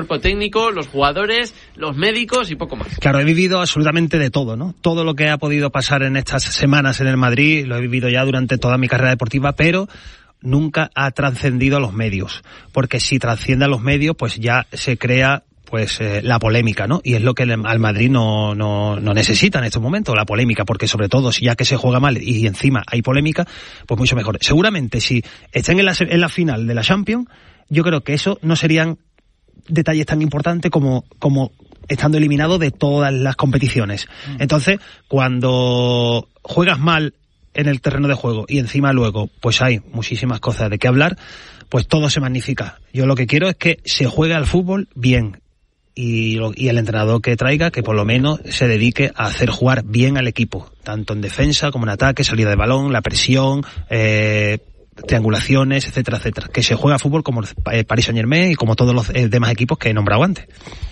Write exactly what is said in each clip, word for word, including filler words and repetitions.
cuerpo técnico, los jugadores, los médicos y poco más. Claro, he vivido absolutamente de todo, ¿no? Todo lo que ha podido pasar en estas semanas en el Madrid lo he vivido ya durante toda mi carrera deportiva, pero nunca ha trascendido a los medios, porque si trasciende a los medios, pues ya se crea pues eh, la polémica, ¿no? Y es lo que el, al Madrid no, no, no necesita en estos momentos, la polémica, porque sobre todo si ya que se juega mal y encima hay polémica, pues mucho mejor. Seguramente si estén en la, en la final de la Champions, yo creo que eso no serían detalles tan importantes como, como estando eliminado de todas las competiciones. Entonces, cuando juegas mal en el terreno de juego y encima luego pues hay muchísimas cosas de qué hablar, pues todo se magnifica. Yo lo que quiero es que se juegue al fútbol bien y, lo, y el entrenador que traiga que por lo menos se dedique a hacer jugar bien al equipo, tanto en defensa como en ataque, salida de balón, la presión, eh, triangulaciones, etcétera, etcétera. Que se juega al fútbol como el Paris Saint-Germain y como todos los eh, demás equipos que he nombrado antes.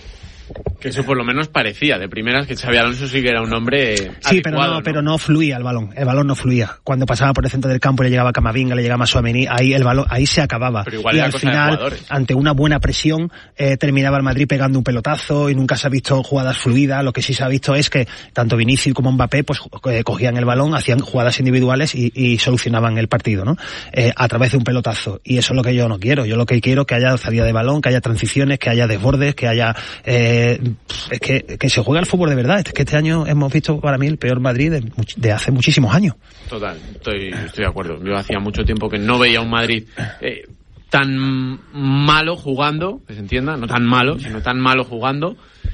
Que eso por lo menos parecía, de primeras, que Xabi Alonso sí que era un hombre sí, adecuado, pero no, ¿no? pero no fluía el balón, el balón no fluía. Cuando pasaba por el centro del campo le llegaba a Camavinga, le llegaba a Tchouaméni, ahí el balón, ahí se acababa. Pero igual y era al cosa de final, jugadores. ante una buena presión, eh, terminaba el Madrid pegando un pelotazo y nunca se ha visto jugadas fluidas. Lo que sí se ha visto es que tanto Vinicius como Mbappé pues eh, cogían el balón, hacían jugadas individuales y, y solucionaban el partido, ¿no? Eh, a través de un pelotazo. Y eso es lo que yo no quiero. Yo lo que quiero es que haya salida de balón, que haya transiciones, que haya desbordes, que haya eh, es que, que se juegue al fútbol de verdad. Es que este año hemos visto para mí el peor Madrid de, de hace muchísimos años. Total, estoy, estoy de acuerdo. Yo hacía mucho tiempo que no veía un Madrid eh, tan malo jugando, que se entienda, no tan malo, sino tan malo jugando,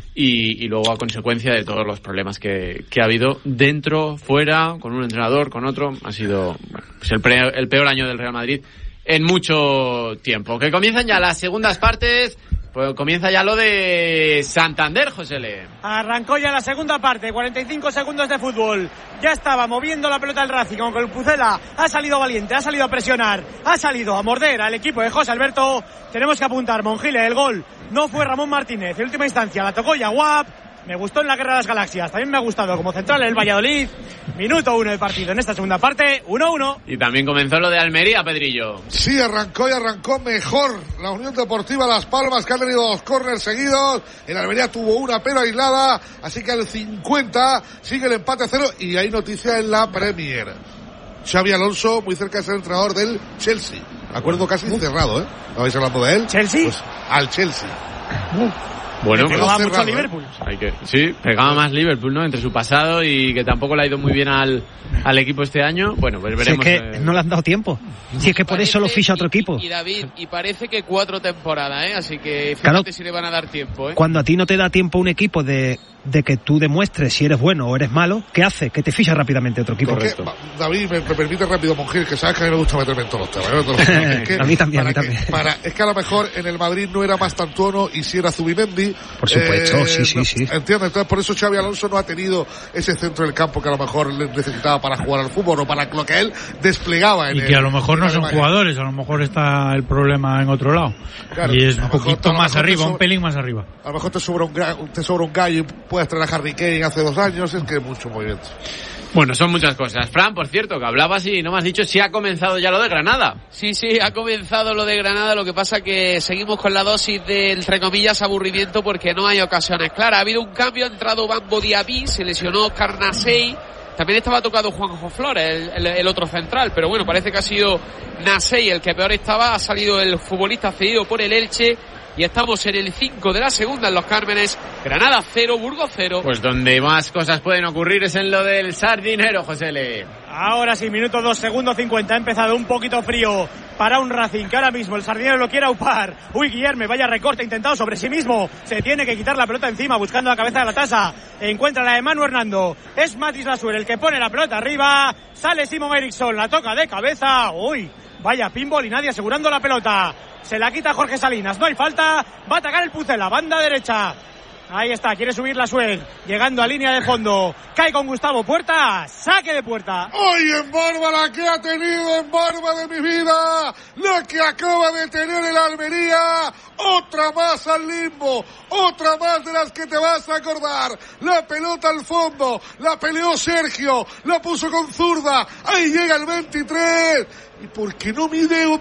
y, y luego a consecuencia de todos los problemas que, que ha habido dentro, fuera, con un entrenador, con otro, ha sido bueno, pues el, pre, el peor año del Real Madrid en mucho tiempo. Que comienzan ya las segundas partes. Pues comienza ya lo de Santander, Josele. Arrancó ya la segunda parte, cuarenta y cinco segundos de fútbol. Ya estaba moviendo la pelota el Racing, con el Pucela ha salido valiente, ha salido a presionar, ha salido a morder al equipo de José Alberto. Tenemos que apuntar, Monjile, el gol no fue Ramón Martínez, en última instancia la tocó Yaguap. Me gustó en la Guerra de las Galaxias, también me ha gustado como central el Valladolid. Minuto uno de partido en esta segunda parte, uno uno. Y también comenzó lo de Almería, Pedrillo. Sí, arrancó y arrancó mejor la Unión Deportiva Las Palmas, que ha tenido dos córners seguidos. El Almería tuvo una pero aislada, así que al cincuenta sigue el empate a cero y hay noticia en la Premier. Xabi Alonso, muy cerca de ser entrenador del Chelsea. Acuerdo casi cerrado, ¿eh? ¿No vais hablando de él? ¿Chelsea? Pues al Chelsea. Uh. Bueno, pues pegaba mucho a Liverpool. ¿eh? Hay que, sí, pegaba más Liverpool, ¿no? Entre su pasado y que tampoco le ha ido muy bien al, al equipo este año. Bueno, pues veremos. Si es que eh... no le han dado tiempo. Si es que por eso lo ficha otro equipo. Y David, y parece que cuatro temporadas, ¿eh? Así que fíjate claro, si le van a dar tiempo, ¿eh? Cuando a ti no te da tiempo un equipo de, de que tú demuestres si eres bueno o eres malo, ¿qué hace? Que te ficha rápidamente otro equipo. Correcto. David, me, me permite rápido, Monjil, que sabes que a mí me gusta meterme en todos los temas. Todos los temas. Es que, a mí también, a mí que, también. Para, es que a lo mejor en el Madrid no era Mastantuono y si era Zubimendi. Por supuesto, eh, sí, sí, sí. ¿Entiendes? Entonces por eso Xabi Alonso no ha tenido ese centro del campo que a lo mejor necesitaba para jugar al fútbol o para lo que él desplegaba en y el, que a lo mejor no son jugadores, a lo mejor está el problema en otro lado. Claro, y es un poquito mejor, más arriba, sobra, un pelín más arriba. A lo mejor te sobra un, te sobra un gallo y puedes traer a Harry Kane hace dos años, es que mucho movimiento. Bueno, son muchas cosas. Fran, por cierto, que hablabas y no me has dicho si ha comenzado ya lo de Granada. Sí, sí, ha comenzado lo de Granada, lo que pasa que seguimos con la dosis de, entre comillas, aburrimiento porque no hay ocasiones claras. Ha habido un cambio, ha entrado Bambo Diaby, se lesionó Carnasei, también estaba tocado Juanjo Flores, el, el, el otro central, pero bueno, parece que ha sido Nasei el que peor estaba, ha salido el futbolista cedido por el Elche. Y estamos en el cinco de la segunda en Los Cármenes. Granada cero, Burgos cero. Pues donde más cosas pueden ocurrir es en lo del Sardinero, Josele. Ahora sí, minuto dos, segundo cincuenta. Ha empezado un poquito frío para un Racing que ahora mismo el Sardinero lo quiere aupar. Uy, Guillerme, vaya recorte intentado sobre sí mismo. Se tiene que quitar la pelota encima buscando la cabeza de la tasa. Encuentra la de Manu Hernando. Es Matis Lasuer el que pone la pelota arriba. Sale Simon Eriksson, la toca de cabeza. Uy, vaya pinball y nadie asegurando la pelota. Se la quita Jorge Salinas, no hay falta, va a atacar el Pucela, banda derecha. Ahí está, quiere subir la Suez, llegando a línea de fondo. Cae con Gustavo Puerta, saque de puerta. ¡Ay, en barba la que ha tenido, en barba de mi vida! La que acaba de tener el Almería. Otra más al limbo, otra más de las que te vas a acordar. La pelota al fondo, la peleó Sergio, la puso con zurda. Ahí llega el veintitrés. ¿Y por qué no mide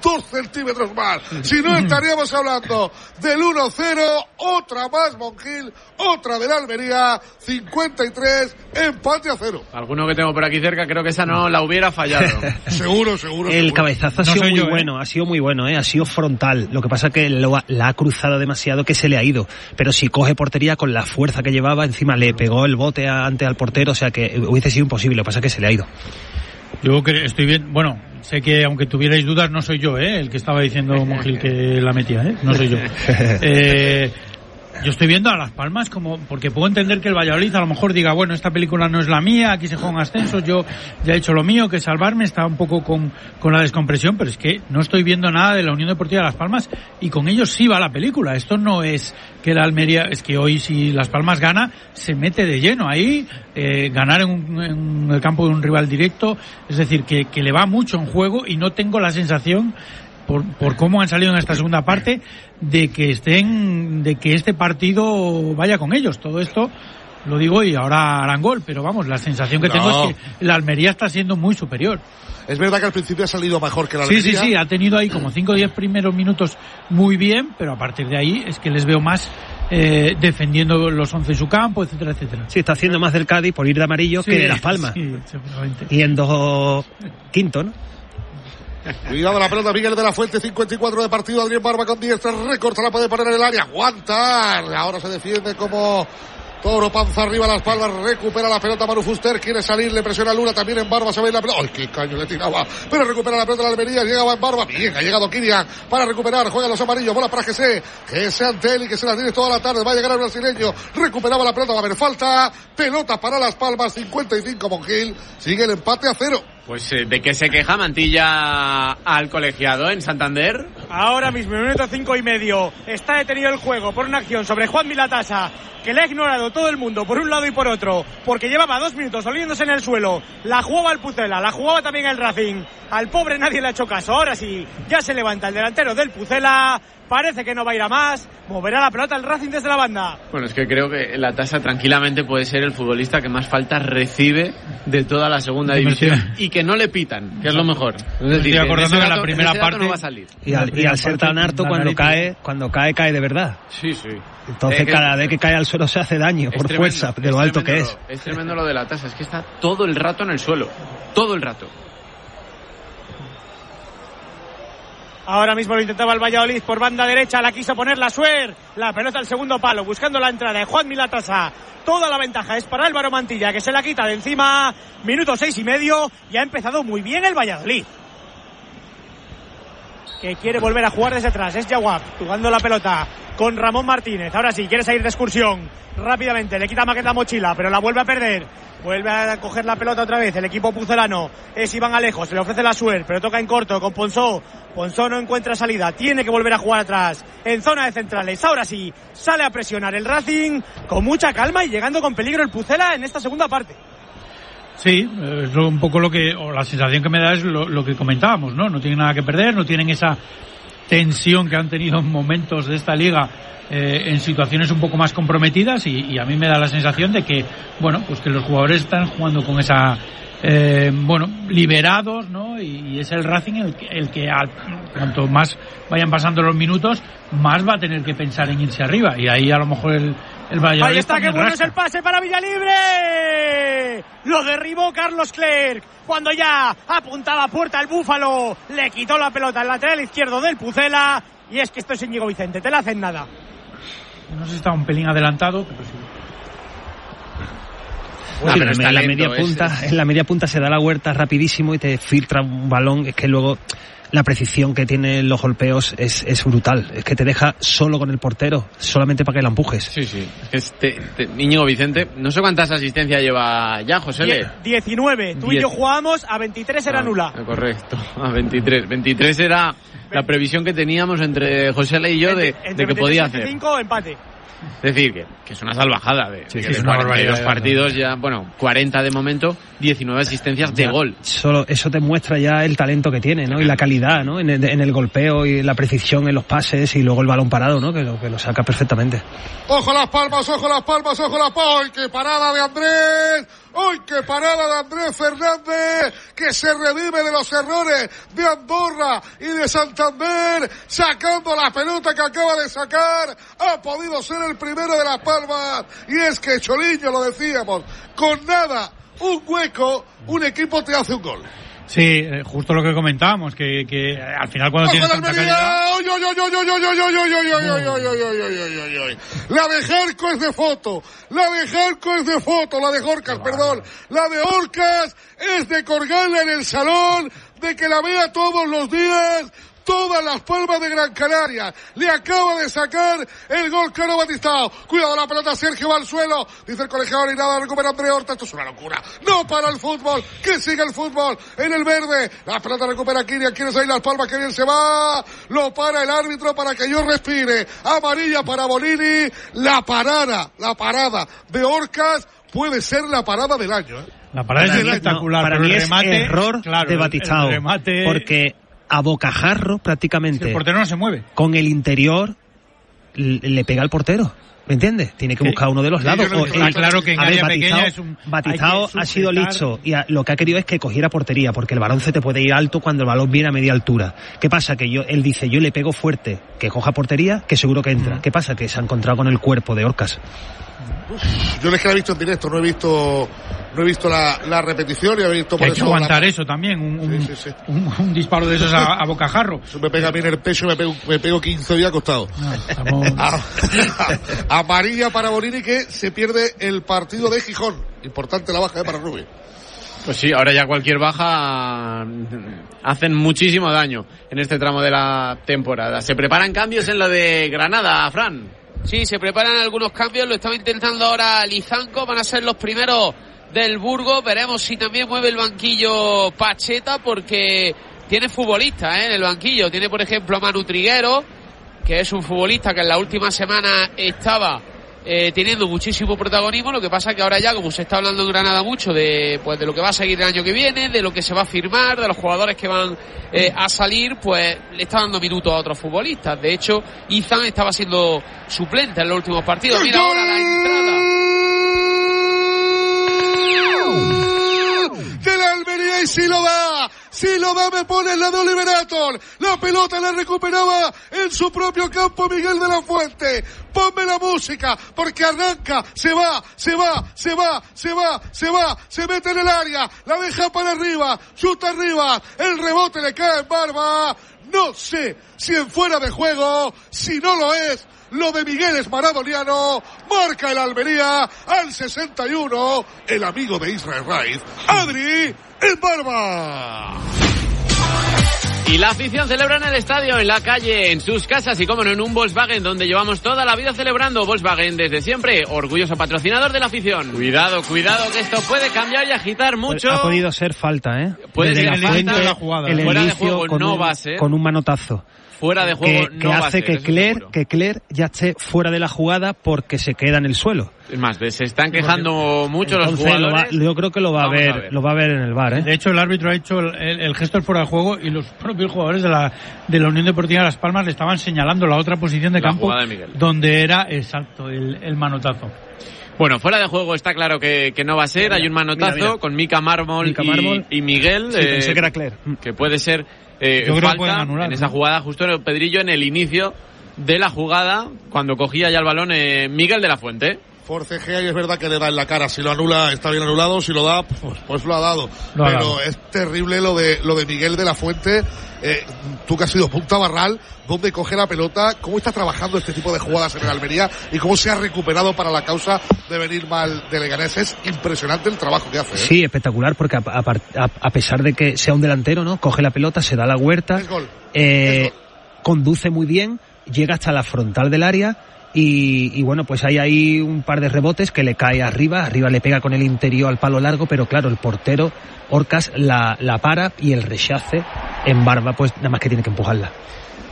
dos centímetros más. Si no, estaríamos hablando del uno cero, otra más Monjil, otra de la Almería, cincuenta y tres, empate a cero. Alguno que tengo por aquí cerca, creo que esa no la hubiera fallado. Seguro, seguro. El seguro. cabezazo ha No sido soy muy yo, ¿eh? bueno, ha sido muy bueno, ¿eh? Ha sido frontal. Lo que pasa es que lo ha, la ha cruzado demasiado, que se le ha ido. Pero si coge portería con la fuerza que llevaba, encima le pegó el bote a, antes al portero, o sea que hubiese sido imposible. Lo que pasa es que se le ha ido. Yo que estoy bien, bueno, sé que aunque tuvierais dudas, no soy yo, ¿eh? El que estaba diciendo Monjil que la metía, ¿eh? No soy yo. Eh, yo estoy viendo a Las Palmas como, porque puedo entender que el Valladolid a lo mejor diga, bueno, esta película no es la mía, aquí se juegan ascensos, yo ya he hecho lo mío, que es salvarme, está un poco con, con la descompresión, pero es que no estoy viendo nada de la Unión Deportiva de Las Palmas y con ellos sí va la película. Esto no es que la Almería, es que hoy si Las Palmas gana, se mete de lleno ahí, eh, ganar en, un, en el campo de un rival directo, es decir, que, que le va mucho en juego y no tengo la sensación Por, por cómo han salido en esta segunda parte, de que estén, de que este partido vaya con ellos. Todo esto lo digo y ahora harán gol, pero vamos, la sensación que no. tengo es que la Almería está siendo muy superior. Es verdad que al principio ha salido mejor que la Almería. Sí, sí, sí, ha tenido ahí como cinco o diez primeros minutos muy bien, pero a partir de ahí es que les veo más eh, defendiendo los once en su campo, etcétera, etcétera. Sí, está haciendo más del Cádiz por ir de amarillo sí, que de Las Palmas. Sí, seguramente. Y en dos quinto, ¿no? Cuidado la pelota, Miguel de la Fuente, cincuenta y cuatro de partido, Adrián Barba con diestra, recorta, la puede poner en el área, aguanta, ahora se defiende como Toro, panza arriba, Las Palmas, recupera la pelota Manu Fuster, quiere salir, le presiona Luna, también en Barba, se va a ir la pelota, ¡ay, qué caño le tiraba! Pero recupera la pelota de la Almería, llegaba en Barba, bien, ha llegado Kirian para recuperar, juega los amarillos, bola para Jesse, Jesse Anteli, que se la tiene toda la tarde, va a llegar el brasileño, recuperaba la pelota, va a haber falta, pelota para Las Palmas, cincuenta y cinco Monjil, sigue el empate a cero. Pues eh, de qué se queja Mantilla al colegiado en Santander. Ahora mismo, minuto cinco y medio, está detenido el juego por una acción sobre Juan Milatasa, que le ha ignorado todo el mundo por un lado y por otro, porque llevaba dos minutos oliéndose en el suelo. La jugaba el Pucela, la jugaba también el Racing. Al pobre nadie le ha hecho caso. Ahora sí, ya se levanta el delantero del Pucela. Parece que no va a ir a más. Moverá la pelota el Racing desde la banda. Bueno, es que creo que la Tasa tranquilamente puede ser el futbolista que más faltas recibe de toda la segunda división y que no le pitan, que es lo mejor. Es decir, estoy acordando de dato, la primera parte no va a salir. Y al, y al ser tan harto, cuando cae, cuando cae, cae de verdad. Sí, sí. Entonces, eh, cada vez que cae al suelo se hace daño por tremendo, fuerza, de lo alto que es. Es tremendo lo de la Tasa, es que está todo el rato en el suelo. Todo el rato. Ahora mismo lo intentaba el Valladolid por banda derecha, la quiso poner la Suer, la pelota al segundo palo, buscando la entrada de Juan Milatasa. Toda la ventaja es para Álvaro Mantilla, que se la quita de encima. Minuto seis y medio, y ha empezado muy bien el Valladolid, que quiere volver a jugar desde atrás. Es Jawab jugando la pelota con Ramón Martínez. Ahora sí, quiere salir de excursión rápidamente, le quita Maquet la mochila, pero la vuelve a perder. Vuelve a coger la pelota otra vez el equipo pucelano. Es Iván Alejo, se le ofrece la Suer, pero toca en corto con Ponsó. Ponsó no encuentra salida, tiene que volver a jugar atrás en zona de centrales. Ahora sí, sale a presionar el Racing con mucha calma y llegando con peligro el Pucela en esta segunda parte. Sí, es un poco lo que, o la sensación que me da es lo, lo que comentábamos, ¿no? No tienen nada que perder, no tienen esa tensión que han tenido en momentos de esta liga, eh, en situaciones un poco más comprometidas, y, y a mí me da la sensación de que, bueno, pues que los jugadores están jugando con esa, eh, bueno, liberados, ¿no? Y, y es el Racing el, el que al, cuanto más vayan pasando los minutos, más va a tener que pensar en irse arriba, y ahí a lo mejor el El Valladolid. Ahí está, qué bueno rasca. Es el pase para Villalibre. Lo derribó Carlos Clerc cuando ya apuntaba a puerta el Búfalo. Le quitó la pelota al lateral izquierdo del Pucela. Y es que esto es Íñigo Vicente, te la hacen nada. No sé si está un pelín adelantado, pero sí. Bueno, sí, pero en la media punta, es, es... en la media punta se da la vuelta rapidísimo y te filtra un balón. Es que luego la precisión que tienen los golpeos es, es brutal. Es que te deja solo con el portero, solamente para que la empujes. Sí, sí. Es que este, este, Íñigo Vicente, no sé cuántas asistencias lleva ya, José. Die, diecinueve. Tú Diez. y yo jugábamos, a veintitrés era ah, nula. Correcto, a veintitrés. veintitrés era la previsión que teníamos entre José y yo de, entre, entre de que podía hacer. veinticinco empate. Es decir, que, que es una salvajada de, Sí, de, sí, de es una cuarenta y dos barbaridad, partidos ya, bueno, cuarenta de momento, diecinueve asistencias de Ya, gol. Solo eso te muestra ya el talento que tiene, ¿no? Y la calidad, ¿no? En el, en el golpeo y la precisión en los pases y luego el balón parado, ¿no? Que lo, que lo saca perfectamente. Ojo las palmas, ojo las palmas, ojo las palmas. ¡Ay, qué parada de Andrés! ¡Ay, qué parada de Andrés Fernández! Que se revive de los errores de Andorra y de Santander, sacando la pelota que acaba de sacar. Ha podido ser el primero de Las Palmas. Y es que, Choliño, lo decíamos, con nada, un hueco, un equipo te hace un gol. Sí, eh, justo lo que comentábamos, que, que eh, al final cuando ¡Ojo tienes la tanta Almería! calidad... ¡Oy, oy, oy, oy, oy, oy, oy, oy, oy, oy, oy, oy, oy, oy, oy, oy, oy! La de Jarco es de foto, la de Jarco es de foto, la de Jorcas, perdón, la de Orcas es de colgarla en el salón, de que la vea todos los días, todas Las Palmas de Gran Canaria. Le acaba de sacar el gol Cano Batistao. Cuidado la pelota, Sergio va al suelo. Dice el colegiador y nada, recupera André Horta. Esto es una locura. No para el fútbol. Que siga el fútbol en el verde. La pelota recupera Kirian. ¿Quieres ahí Las Palmas? Que bien se va. Lo para el árbitro para que yo respire. Amarilla para Bonini. La parada, la parada de Orcas puede ser la parada del año, ¿eh? La parada es Para mí- espectacular, no, para pero mí el es remate, error claro, de el- Batistao, el remate- porque a bocajarro prácticamente el portero no se mueve. con el interior l- le pega al portero. ¿Me entiendes? Tiene que Sí. buscar uno de los Sí, lados. yo creo O que el- está claro que en a ver, área pequeña Batistao- es un- Batistao hay que ha sido sujetar. listo y a- lo que ha querido es que cogiera portería, porque el balón se te puede ir alto cuando el balón viene a media altura. ¿Qué pasa? Que yo, él dice, yo le pego fuerte, que coja portería, que seguro que entra. ¿Qué pasa? Que se ha encontrado con el cuerpo de Orcas. Yo les que la he visto en directo, no he visto, no he visto la, la repetición y he visto Que por hay que eso aguantar la- eso también, un, un, Sí, sí, sí. un- un disparo de esos a, a bocajarro. Eso me pega a mí en el pecho y me pego, me pego quince días acostado. No, estamos- Amarilla para Bonini, que se pierde el partido de Gijón. Importante la baja eh, para Rubí. Pues sí, ahora ya cualquier baja hacen muchísimo daño en este tramo de la temporada. Se preparan cambios en lo de Granada, Fran. Sí, se preparan algunos cambios, lo estaba intentando ahora Lizanco, van a ser los primeros del Burgos, veremos si también mueve el banquillo Pacheta, porque tiene futbolistas ¿eh? en el banquillo, tiene por ejemplo a Manu Triguero, que es un futbolista que en la última semana estaba eh, teniendo muchísimo protagonismo, lo que pasa que ahora ya, como se está hablando en Granada mucho de pues de lo que va a seguir el año que viene, de lo que se va a firmar, de los jugadores que van eh, a salir, pues le está dando minutos a otros futbolistas. De hecho, Izan estaba siendo suplente en los últimos partidos. Mira ahora la entrada De la Almería, y si lo da, si lo da me pone la de Oliverator. La pelota la recuperaba en su propio campo Miguel de la Fuente. Ponme la música, porque arranca, se va, se va, se va, se va, se va, se mete en el área, la deja para arriba, chuta arriba, el rebote le cae en Barba. No sé si en fuera de juego, si no lo es, lo de Miguel es maradoniano. Marca el Almería al sesenta y uno, el amigo de Israel Raiz, Adri en Barba. Y la afición celebra en el estadio, en la calle, en sus casas y, como no, en un Volkswagen, donde llevamos toda la vida celebrando. Volkswagen desde siempre, orgulloso patrocinador de la afición. Cuidado, cuidado, que esto puede cambiar y agitar mucho. Ha podido ser falta, ¿eh? Puede Desde ser la el inicio Fuente, de la jugada. el Fuera de inicio juego con no un, va a ser. con un manotazo. Fuera de juego que, no que va a hace ser, que eso Cler, seguro. que Cler ya esté fuera de la jugada porque se queda en el suelo. Es más, se están quejando mucho los Entonces, lo va- jugadores. yo creo que lo va a Vamos ver, a ver. lo va a ver en el V A R, ¿eh? De hecho, el árbitro ha hecho el, el- el gesto del fuera de juego y los propios jugadores de la, de la Unión Deportiva Las Palmas le estaban señalando la otra posición de La campo jugada de Miguel. donde era exacto el, el manotazo. Bueno, fuera de juego está claro que, que no va a ser. Hay un manotazo mira, mira. con Mika Mármol, Mika y, Mármol. y Miguel. Sí, eh, pensé que era Cler. que puede ser eh, Yo creo que falta pueden anular, en esa ¿no? jugada, justo en el Pedrillo, en el inicio de la jugada, cuando cogía ya el balón eh, Miguel de la Fuente. Forcejea y es verdad que le da en la cara. Si lo anula, está bien anulado. Si lo da, pues, pues lo ha dado. Lo ha Pero dado. es terrible lo de lo de Miguel de la Fuente. Eh, tú que has sido punta Barral, dónde coge la pelota, cómo está trabajando este tipo de jugadas en el Almería y cómo se ha recuperado para la causa de venir mal de Leganés. Es impresionante el trabajo que hace. ¿eh? Sí, espectacular, porque a, a- a pesar de que sea un delantero, ¿no? Coge la pelota, se da la huerta, Es gol. eh, Es gol. conduce muy bien, llega hasta la frontal del área y, y bueno, pues hay ahí un par de rebotes que le cae arriba, arriba le pega con el interior al palo largo, pero claro, el portero Orcas la, la para y el rechace en Barba, pues nada más que tiene que empujarla.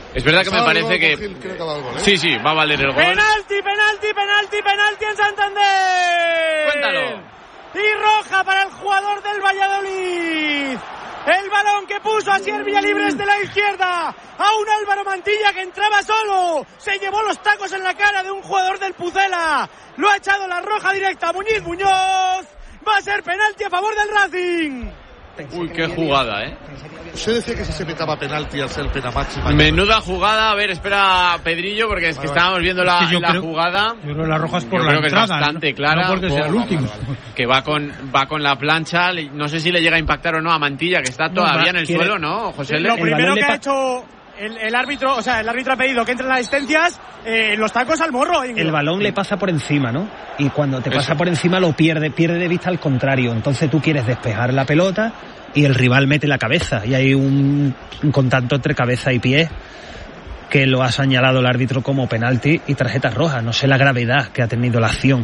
Es verdad que me parece que... Gil, creo que ha dado el gol, ¿eh? Sí, sí, va a valer el gol. Penalti, penalti, penalti, penalti en Santander. Cuéntalo. Y roja para el jugador del Valladolid. El balón que puso a Asier Villalibres de la izquierda a un Álvaro Mantilla que entraba solo. Se llevó los tacos en la cara de un jugador del Pucela. Lo ha echado la roja directa a Muñiz Muñoz. Va a ser penalti a favor del Racing. Uy, qué jugada, ¿eh? Usted decía que si se pitaba penalti al ser pena máxima. Menuda jugada. A ver, espera Pedrillo, porque es que estábamos viendo la, Es que yo la creo- jugada. Yo creo que la roja es por Yo la creo que es entrada, bastante no, clara. no porque sea el Por- último. Que va con va con la plancha. le- No sé si le llega a impactar o no a Mantilla, que está todavía va, en el quiere- suelo, ¿no, José? Lo El primero balón que le ha pa- hecho el, el árbitro, o sea, el árbitro ha pedido que entren las asistencias, eh, los tacos al morro. Íñigo. El balón le pasa por encima, ¿no? Y cuando te pasa Eso. por encima lo pierde, pierde de vista al contrario. Entonces tú quieres despejar la pelota y el rival mete la cabeza. Y hay un, un contacto entre cabeza y pie que lo ha señalado el árbitro como penalti y tarjeta roja. No sé la gravedad que ha tenido la acción.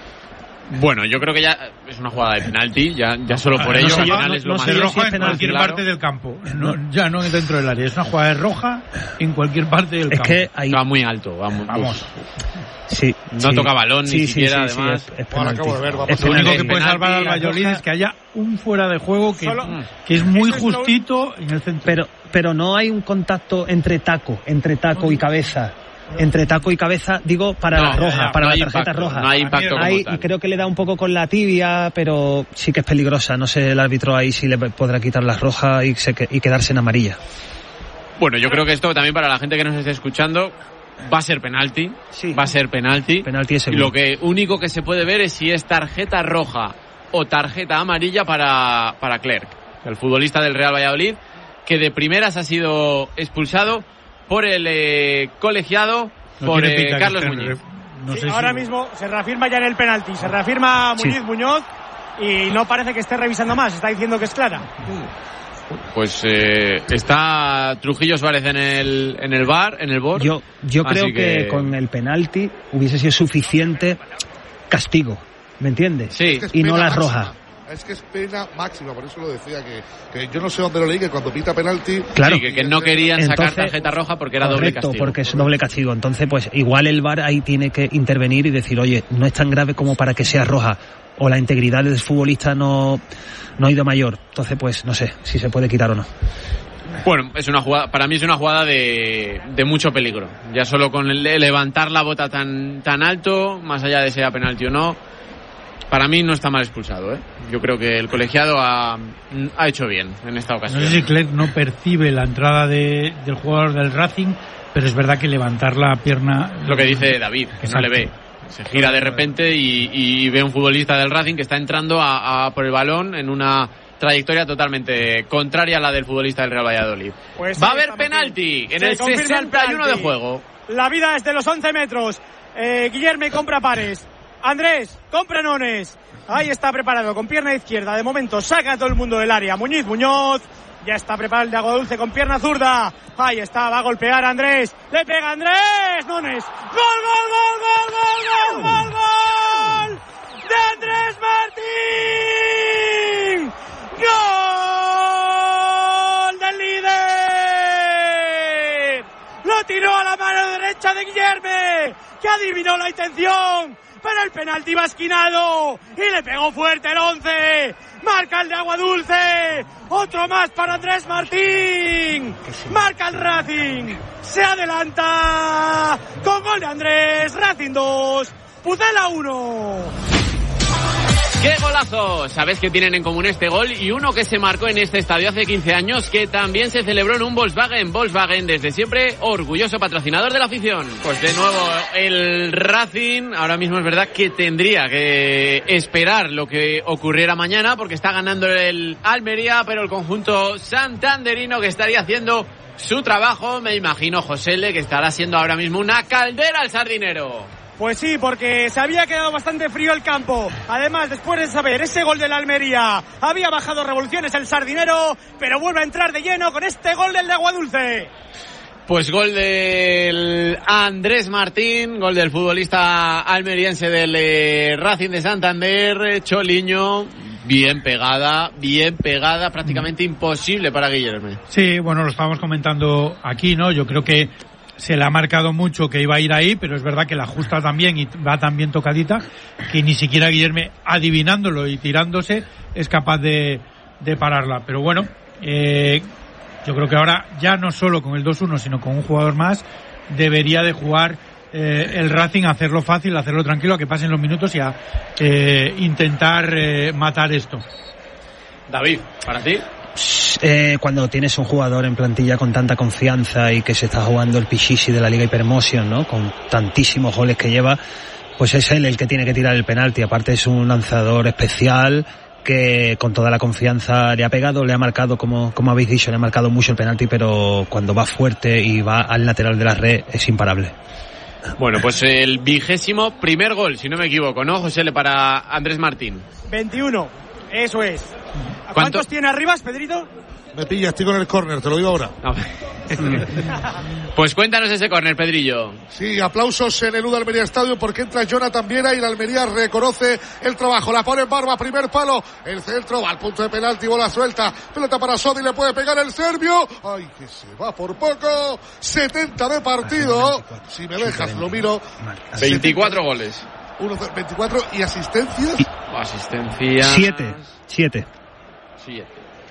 Bueno, yo creo que ya es una jugada de penalti, ya, ya solo por No ello. sé al yo, final no- es lo no más sé Es yo claro. si roja es en penalti, cualquier claro. parte del campo, no, ya no dentro del área. Es una jugada de roja en cualquier parte del Es campo. que ahí... Va muy alto, vamos. Vamos. Sí, No sí. toca balón, ni Sí, sí, siquiera, sí, sí, además. es- es Ahora penalti. acabo de ver, vamos. Es Lo único penalti. que puede penalti, salvar al la Valladolid roja. es que haya un fuera de juego que, Solo- que es muy Eso es lo- justito en el centro. Pero, pero no hay un contacto entre taco, entre taco y cabeza. Entre taco y cabeza, digo, para No, la roja, ya, para no la hay tarjeta impacto, roja. No hay impacto como Hay- tal. y creo que le da un poco con la tibia, pero sí que es peligrosa. No sé el árbitro ahí si le podrá quitar la roja y, se, que- y quedarse en amarilla. Bueno, yo creo que esto también para la gente que nos esté escuchando va a ser penalti. Sí. Va a ser penalti. Penalti es Y seguro. lo que único que se puede ver es si es tarjeta roja o tarjeta amarilla para, para Clerc, el futbolista del Real Valladolid, que de primeras ha sido expulsado por el eh, colegiado, No por tiene eh, pinta que Carlos esté- Muñiz. no Sí, sé si- ahora mismo se reafirma ya en el penalti, se reafirma Sí. Muñiz Muñoz y no parece que esté revisando más, está diciendo que es clara. Pues eh, está Trujillo Suárez en el en el bar, en el B O R. Yo, yo Así creo que... con el penalti hubiese sido suficiente castigo, ¿me entiendes? Sí. Es que es Y no pena la máxima. roja. Es que es pena máxima, por eso lo decía, que, que yo no sé dónde lo leí, que cuando pita penalti... Claro. Sí, que, que no querían sacar Entonces, tarjeta roja porque era doble Correcto, castigo. porque es doble castigo. Entonces, pues igual el V A R ahí tiene que intervenir y decir, oye, no es tan grave como para que sea roja. O la integridad del futbolista no, no ha ido mayor. Entonces, pues no sé si se puede quitar o no. Bueno, es una jugada, para mí es una jugada de, de mucho peligro. Ya solo con el de levantar la bota tan, tan alto, más allá de sea penalti o no, para mí no está mal expulsado, ¿eh? Yo creo que el colegiado ha, ha hecho bien en esta No ocasión. sé si Clerc no percibe la entrada de, del jugador del Racing, pero es verdad que levantar la pierna... Lo que dice David, que no Exacto. le ve. Se gira de repente y, y ve un futbolista del Racing que está entrando a, a por el balón en una trayectoria totalmente contraria a la del futbolista del Real Valladolid. Pues Va a ahí haber estamos penalti aquí. en Se el confirma el sesenta y uno de penalti. juego. La vida es de los once metros. Eh, Guillermo compra pares. Andrés, compra nones. Ahí está preparado con pierna izquierda. De momento saca a todo el mundo del área. Muñiz Muñoz. Ya está preparado el de Aguadulce con pierna zurda. Ahí está, va a golpear Andrés. Le pega Andrés. Nones. ¡Gol, gol, gol, gol, gol, gol, gol, gol! ¡De Andrés Martín! ¡Gol del líder! Lo tiró a la mano derecha de Guillermo, que adivinó la intención, pero el penalti va esquinado y le pegó fuerte el once. Marca el de Aguadulce, otro más para Andrés Martín. Marca el Racing, se adelanta con gol de Andrés. Racing dos, Pucela uno. ¡Qué golazo! Sabes que tienen en común este gol y uno que se marcó en este estadio hace quince años, que también se celebró en un Volkswagen. Volkswagen, desde siempre, orgulloso patrocinador de la afición. Pues de nuevo, el Racing, ahora mismo es verdad que tendría que esperar lo que ocurriera mañana, porque está ganando el Almería, pero el conjunto santanderino que estaría haciendo su trabajo, me imagino, Josele, que estará siendo ahora mismo una caldera al Sardinero. Pues sí, porque se había quedado bastante frío el campo. Además, después de saber ese gol del Almería, había bajado revoluciones el Sardinero, pero vuelve a entrar de lleno con este gol del de Aguadulce. Pues gol del Andrés Martín, gol del futbolista almeriense del eh, Racing de Santander, Choliño. bien pegada, bien pegada, prácticamente imposible para Guillermo. Sí, bueno, lo estábamos comentando aquí, ¿no? Yo creo que se le ha marcado mucho que iba a ir ahí, pero es verdad que la ajusta también y va tan bien tocadita que ni siquiera Guillermo, adivinándolo y tirándose, es capaz de, de pararla. Pero bueno, eh, yo creo que ahora ya no solo con el dos uno, sino con un jugador más, debería de jugar eh, el Racing, hacerlo fácil, hacerlo tranquilo, a que pasen los minutos y a eh, intentar eh, matar esto. David, ¿para ti? Eh, cuando tienes un jugador en plantilla con tanta confianza y que se está jugando el Pichichi de la Liga Hypermotion, ¿no? Con tantísimos goles que lleva, pues es él el que tiene que tirar el penalti. Aparte es un lanzador especial que con toda la confianza le ha pegado, le ha marcado, como, como habéis dicho, le ha marcado mucho el penalti, pero cuando va fuerte y va al lateral de la red es imparable. Bueno, pues el vigésimo primer gol, si no me equivoco, ¿no, José? Para Andrés Martín. veintiuno, eso es. ¿A ¿Cuánto? ¿Cuántos tiene arriba, Pedrito? Me pilla, estoy con el córner, te lo digo ahora. No. Pues cuéntanos ese córner, Pedrillo. Sí, aplausos en el U de Almería Estadio porque entra Jonathan Viera y la Almería reconoce el trabajo. La pone en barba, primer palo, el centro, va al punto de penalti, bola suelta, pelota para Sodi, le puede pegar el serbio. Ay, que se va por poco. setenta de partido. Si me dejas, lo miro. veinticuatro goles. uno, veinticuatro y asistencias. Asistencia. Siete, siete. Siete.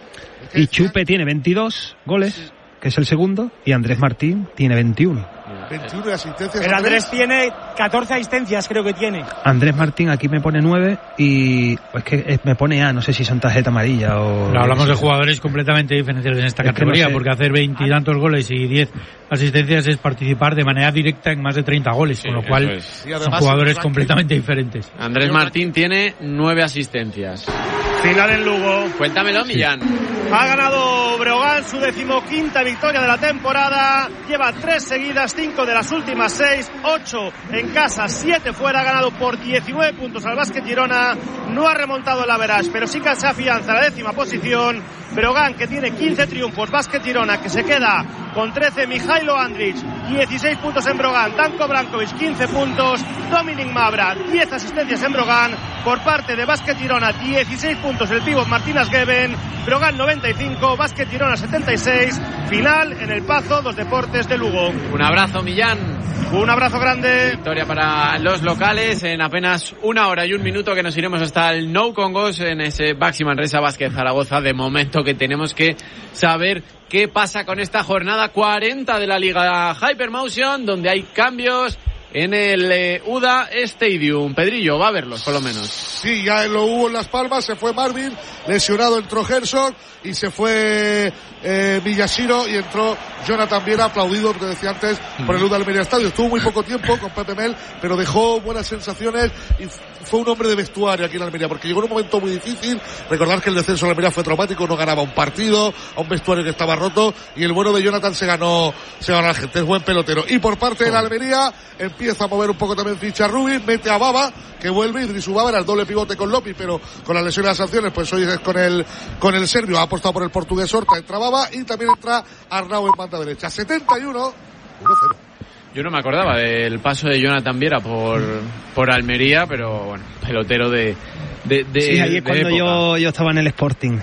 Y Chupe tiene veintidós goles, que es el segundo, y Andrés Martín tiene veintiuno. veintiuno y asistencias. Pero Andrés tiene catorce asistencias, creo que tiene. Andrés Martín aquí me pone nueve y es que me pone A, no sé si son tarjeta amarilla o... Pero hablamos de jugadores completamente diferenciales en esta Es que categoría, no sé. porque hacer veintitantos goles y diez asistencias es participar de manera directa en más de treinta goles, Sí, con lo cual eso es. Y son además, jugadores el ranking- completamente diferentes. Andrés Martín tiene nueve asistencias. Final en Lugo. Cuéntamelo, Millán. Ha ganado Breogán su decimoquinta victoria de la temporada. Lleva tres seguidas, cinco de las últimas seis, ocho en casa, siete fuera. Ha ganado por diecinueve puntos al Básquet Girona. No ha remontado el average, pero sí que se afianza en la décima posición. Breogán, que tiene quince triunfos. Básquet Girona, que se queda con trece. Mijailo Andrić, dieciséis puntos en Breogán. Danko Brankovic, quince puntos. Dominic Mabra, diez asistencias en Breogán. Por parte de Básquet Girona, dieciséis puntos el pívot Martínez Geben. Breogán noventa y cinco, Básquet Girona setenta y seis. Final en el Pazo dos Deportes de Lugo. Un abrazo, Millán. Un abrazo grande. Victoria para los locales en apenas una hora y un minuto, que nos iremos hasta el Nou Congos en ese Baxi Manresa Basket Zaragoza. De momento que tenemos que saber qué pasa con esta jornada cuarenta de la Liga Hypermotion, donde hay cambios en el eh, U D A Stadium. Pedrillo, va a verlos por lo menos. Sí, ya lo hubo en Las Palmas, se fue Marvin, lesionado entró Herzog y se fue eh, Villashiro y entró Jonathan Viera, aplaudido, te decía antes, por el U D A Almería Estadio. Estuvo muy poco tiempo con Pepe Mel, pero dejó buenas sensaciones y fue un hombre de vestuario aquí en Almería, porque llegó en un momento muy difícil. Recordar que el descenso de Almería fue traumático, no ganaba un partido, a un vestuario que estaba roto, y el bueno de Jonathan se ganó, se ganó a la gente, es buen pelotero. Y por parte de la Almería, empieza a mover un poco también ficha Rubin, mete a Baba, que vuelve, Idris Baba era el doble pivote con López, pero con las lesiones y las sanciones, pues hoy es con el, con el serbio, ha apostado por el portugués Horta, entra Baba, y también entra Arnau en banda derecha. setenta y uno, uno cero. Yo no me acordaba del paso de Jonathan Viera por, por Almería, pero bueno, pelotero de, de, de Sí, ahí de es cuando época. yo, yo estaba en el Sporting.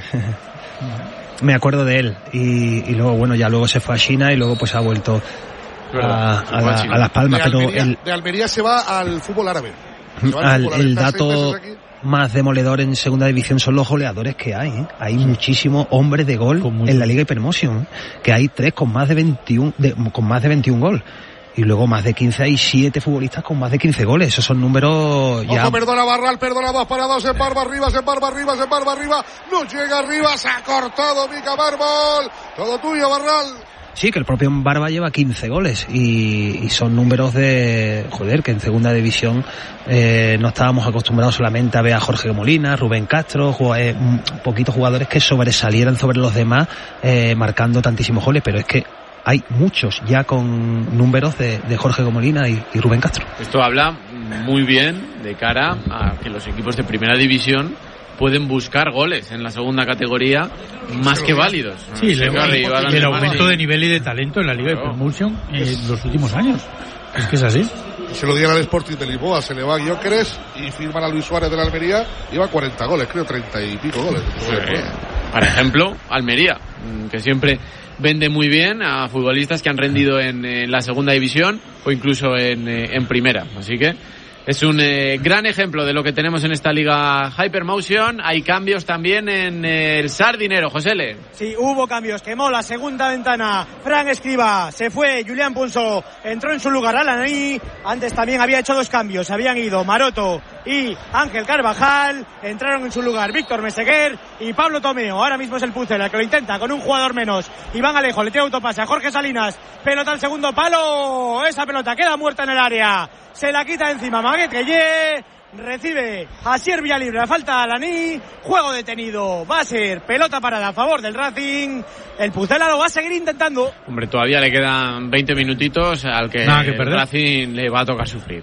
Me acuerdo de él. Y, y luego, bueno, ya luego se fue a China y luego pues ha vuelto a, a, la- a Las Palmas. De Pero Almería, el, de Almería se va al fútbol árabe. Se va al al- fútbol árabe. el Está seis dato meses aquí. más demoledor en segunda división son los goleadores que hay, ¿eh? Hay muchísimos hombres de gol Con mucho. en la Liga Hypermotion, ¿eh? Que hay tres con más de veintiuno, de, con más de veintiún gol. Y luego más de quince, hay siete futbolistas con más de quince goles. Esos son números ya... Ojo, perdona Barral, perdona dos para dos, en barba arriba, en barba arriba, en barba arriba, no llega arriba, se ha cortado Mica Mármol, todo tuyo Barral. Sí, que el propio Barba lleva quince goles y, y son números de, joder, que en segunda división eh, no estábamos acostumbrados solamente a ver a Jorge Molina, Rubén Castro, jug- eh, un- poquitos jugadores que sobresalieran sobre los demás eh, marcando tantísimos goles, pero es que hay muchos ya con números de, de Jorge Molina y, y Rubén Castro. Esto habla muy bien de cara a que los equipos de primera división pueden buscar goles en la segunda categoría más que válidos. Sí, No sé le- qué arriba, y el además, aumento sí. de nivel y de talento en la Liga de Claro. Promotion en los últimos años. Es que es así. Se lo dieron al Sporting de Lisboa, se le va a Gyökeres y firman a Luis Suárez de la Almería, lleva cuarenta goles, creo, treinta y pico goles. Sí. Por ejemplo, Almería, que siempre vende muy bien a futbolistas que han rendido en, en la segunda división o incluso en, en primera. Así que es un eh, gran ejemplo de lo que tenemos en esta liga Hypermotion. Hay cambios también en eh, el Sardinero, Josele. Sí, hubo cambios. Quemó la segunda ventana Fran Escriba. Se fue Julián Punso. Entró en su lugar Alaní. Antes también había hecho dos cambios. Habían ido Maroto y Ángel Carvajal. Entraron en su lugar Víctor Meseguer y Pablo Tomeo. Ahora mismo es el Pucela que lo intenta con un jugador menos. Iván Alejo le tira autopase a Jorge Salinas. Pelota al segundo palo. Esa pelota queda muerta en el área. Se la quita encima Maguette Gueye. Recibe Asier Villalibre. Falta Alaní. Juego detenido. Va a ser pelota parada a favor del Racing. El Pucela lo va a seguir intentando. Hombre, todavía le quedan veinte minutitos al que, Nada que el perder. Racing le va a tocar sufrir.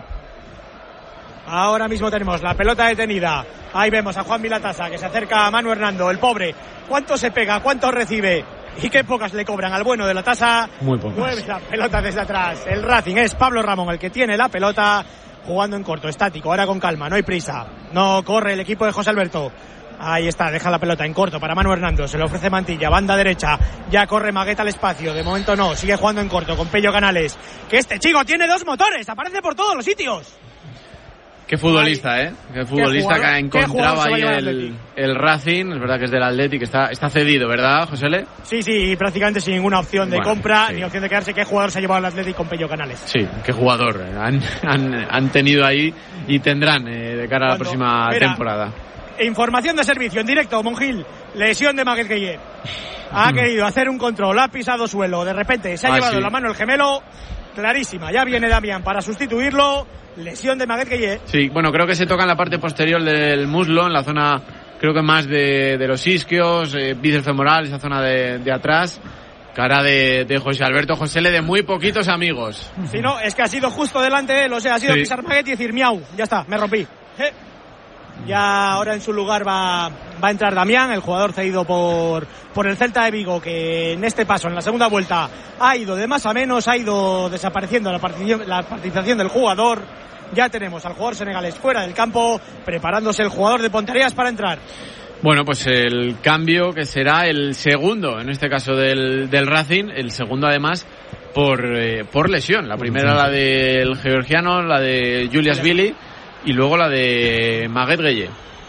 Ahora mismo tenemos la pelota detenida. Ahí vemos a Juan Vilatasa que se acerca a Manu Hernando, el pobre. ¿Cuánto se pega? ¿Cuánto recibe? Y qué pocas le cobran al bueno de la tasa. Muy pocas. Mueve la pelota desde atrás. El Racing es Pablo Ramón el que tiene la pelota. Jugando en corto, estático, ahora con calma, no hay prisa. No corre el equipo de José Alberto. Ahí está, deja la pelota en corto para Manu Hernando. Se le ofrece Mantilla, banda derecha. Ya corre Maguette al espacio. De momento no, sigue jugando en corto con Pello Canales. Que este chico tiene dos motores, aparece por todos los sitios. Qué futbolista, ¿eh? Qué futbolista jugador, que encontraba ahí el, el, el Racing. Es verdad que es del Atleti, que está, está cedido, ¿verdad, Josele? Sí, sí, prácticamente sin ninguna opción de bueno, compra, sí. ni opción de quedarse. ¿Qué jugador se ha llevado al Atleti con Pello Canales? Sí, qué jugador han, han, han tenido ahí y tendrán eh, de cara a la Cuando, próxima mira, temporada. Información de servicio en directo, Monjil. Lesión de Maguette Gueye. Ha querido hacer un control, ha pisado suelo. De repente se ha Ah, llevado sí. la mano el gemelo. Clarísima, ya viene Damián para sustituirlo. Lesión de Maguette Gueye. Sí, bueno, creo que se toca en la parte posterior del muslo, en la zona, creo que más de, de los isquios, eh, bíceps femoral, esa zona de, de atrás. Cara de, de José Alberto Josele, de muy poquitos amigos. Si no, es que ha sido justo delante de él. O sea, ha sido Sí. pisar Maguette y decir miau. Ya está, me rompí. Eh. Ya ahora en su lugar va, va a entrar Damián, el jugador cedido por, por el Celta de Vigo, que en este paso, en la segunda vuelta, ha ido de más a menos, ha ido desapareciendo la participación, la participación del jugador. Ya tenemos al jugador senegalés fuera del campo, preparándose el jugador de Ponteareas para entrar. Bueno, pues el cambio que será el segundo, en este caso del, del Racing, el segundo además por, eh, por lesión. La primera la del georgiano, la de Julius Billy, y luego la de Maguette Gueye.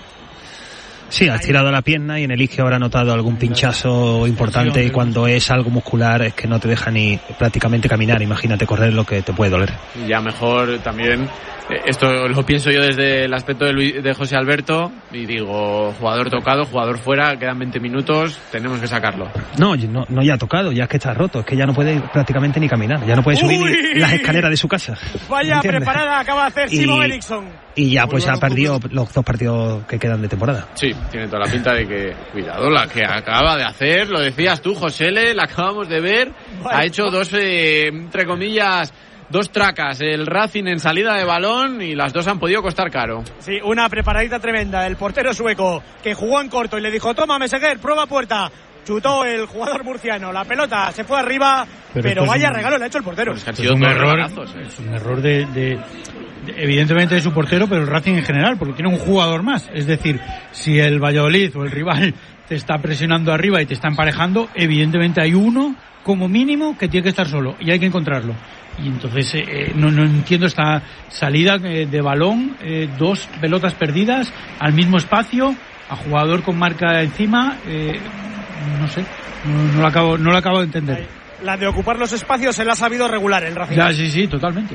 Sí, ha estirado la pierna y en el isquio habrá notado algún pinchazo importante, y cuando es algo muscular es que no te deja ni prácticamente caminar. Imagínate correr, lo que te puede doler. Y ya mejor también, eh, esto lo pienso yo desde el aspecto de, Luis, de José Alberto, y digo, jugador tocado, jugador fuera, quedan veinte minutos, tenemos que sacarlo. No, no, no ya ha tocado, ya es que está roto, es que ya no puede prácticamente ni caminar, ya no puede subir ¡Uy! ni las escaleras de su casa. Vaya ¿Entiendes? preparada acaba de hacer Y- Simon Eriksson. Y ya pues ha perdido los dos partidos que quedan de temporada. Sí, tiene toda la pinta de que, cuidado, la que acaba de hacer, lo decías tú, Josele, la acabamos de ver, Vale. ha hecho dos, eh, entre comillas, dos tracas, el Racing en salida de balón, y las dos han podido costar caro. Sí, una preparadita tremenda. El portero sueco que jugó en corto y le dijo, toma Meseguer, prueba puerta. Chutó el jugador murciano, la pelota se fue arriba, Pero pero, esto es vaya un- regalo le ha hecho el portero. Pues que han Es sido un dos error, regalazos, eh. es un error de, de- de- evidentemente de su portero, pero el Racing en general, porque tiene un jugador más. Es decir, si el Valladolid o el rival te está presionando arriba y te está emparejando, evidentemente hay uno como mínimo que tiene que estar solo y hay que encontrarlo. Y entonces eh, eh, no, no entiendo esta salida eh, de balón, eh, dos pelotas perdidas al mismo espacio, a jugador con marca encima, eh, no sé, no, no lo acabo, no lo acabo de entender. La de ocupar los espacios se la ha sabido regular el Racing. Ya, sí, sí, totalmente.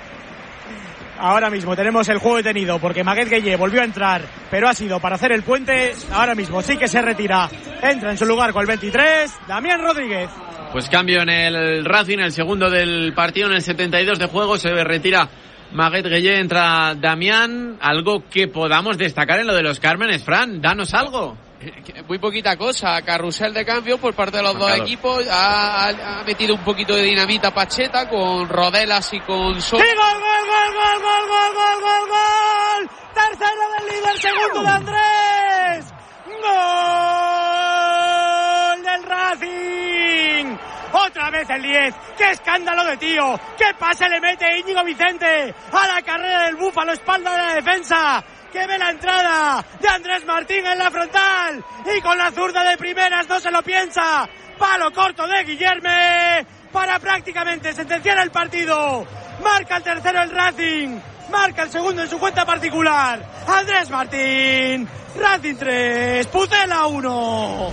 Ahora mismo tenemos el juego detenido porque Maguette Gueye volvió a entrar, pero ha sido para hacer el puente. Ahora mismo sí que se retira. Entra en su lugar con el veintitrés, Damián Rodríguez. Pues cambio en el Racing, el segundo del partido, en el setenta y dos de juego, se retira Maguette Gueye, entra Damián. Algo que podamos destacar en lo de los Cármenes, Fran, danos algo. Muy poquita cosa, carrusel de cambio por parte de los Marcador. dos equipos. Ha, ha metido un poquito de dinamita Pacheta con Rodelas y con Sol. ¡Y gol, gol, gol, gol, gol, gol, gol, gol, gol! Tercero del líder, segundo de Andrés. ¡Gol del Racing! Otra vez el diez. ¡Qué escándalo de tío! ¡Qué pase le mete Íñigo Vicente a la carrera del Búfalo, espalda de la defensa! ¡Que ve la entrada de Andrés Martín en la frontal! Y con la zurda de primeras no se lo piensa. Palo corto de Guillerme para prácticamente sentenciar el partido. Marca el tercero el Racing. Marca el segundo en su cuenta particular. Andrés Martín. Racing tres, Pucela uno.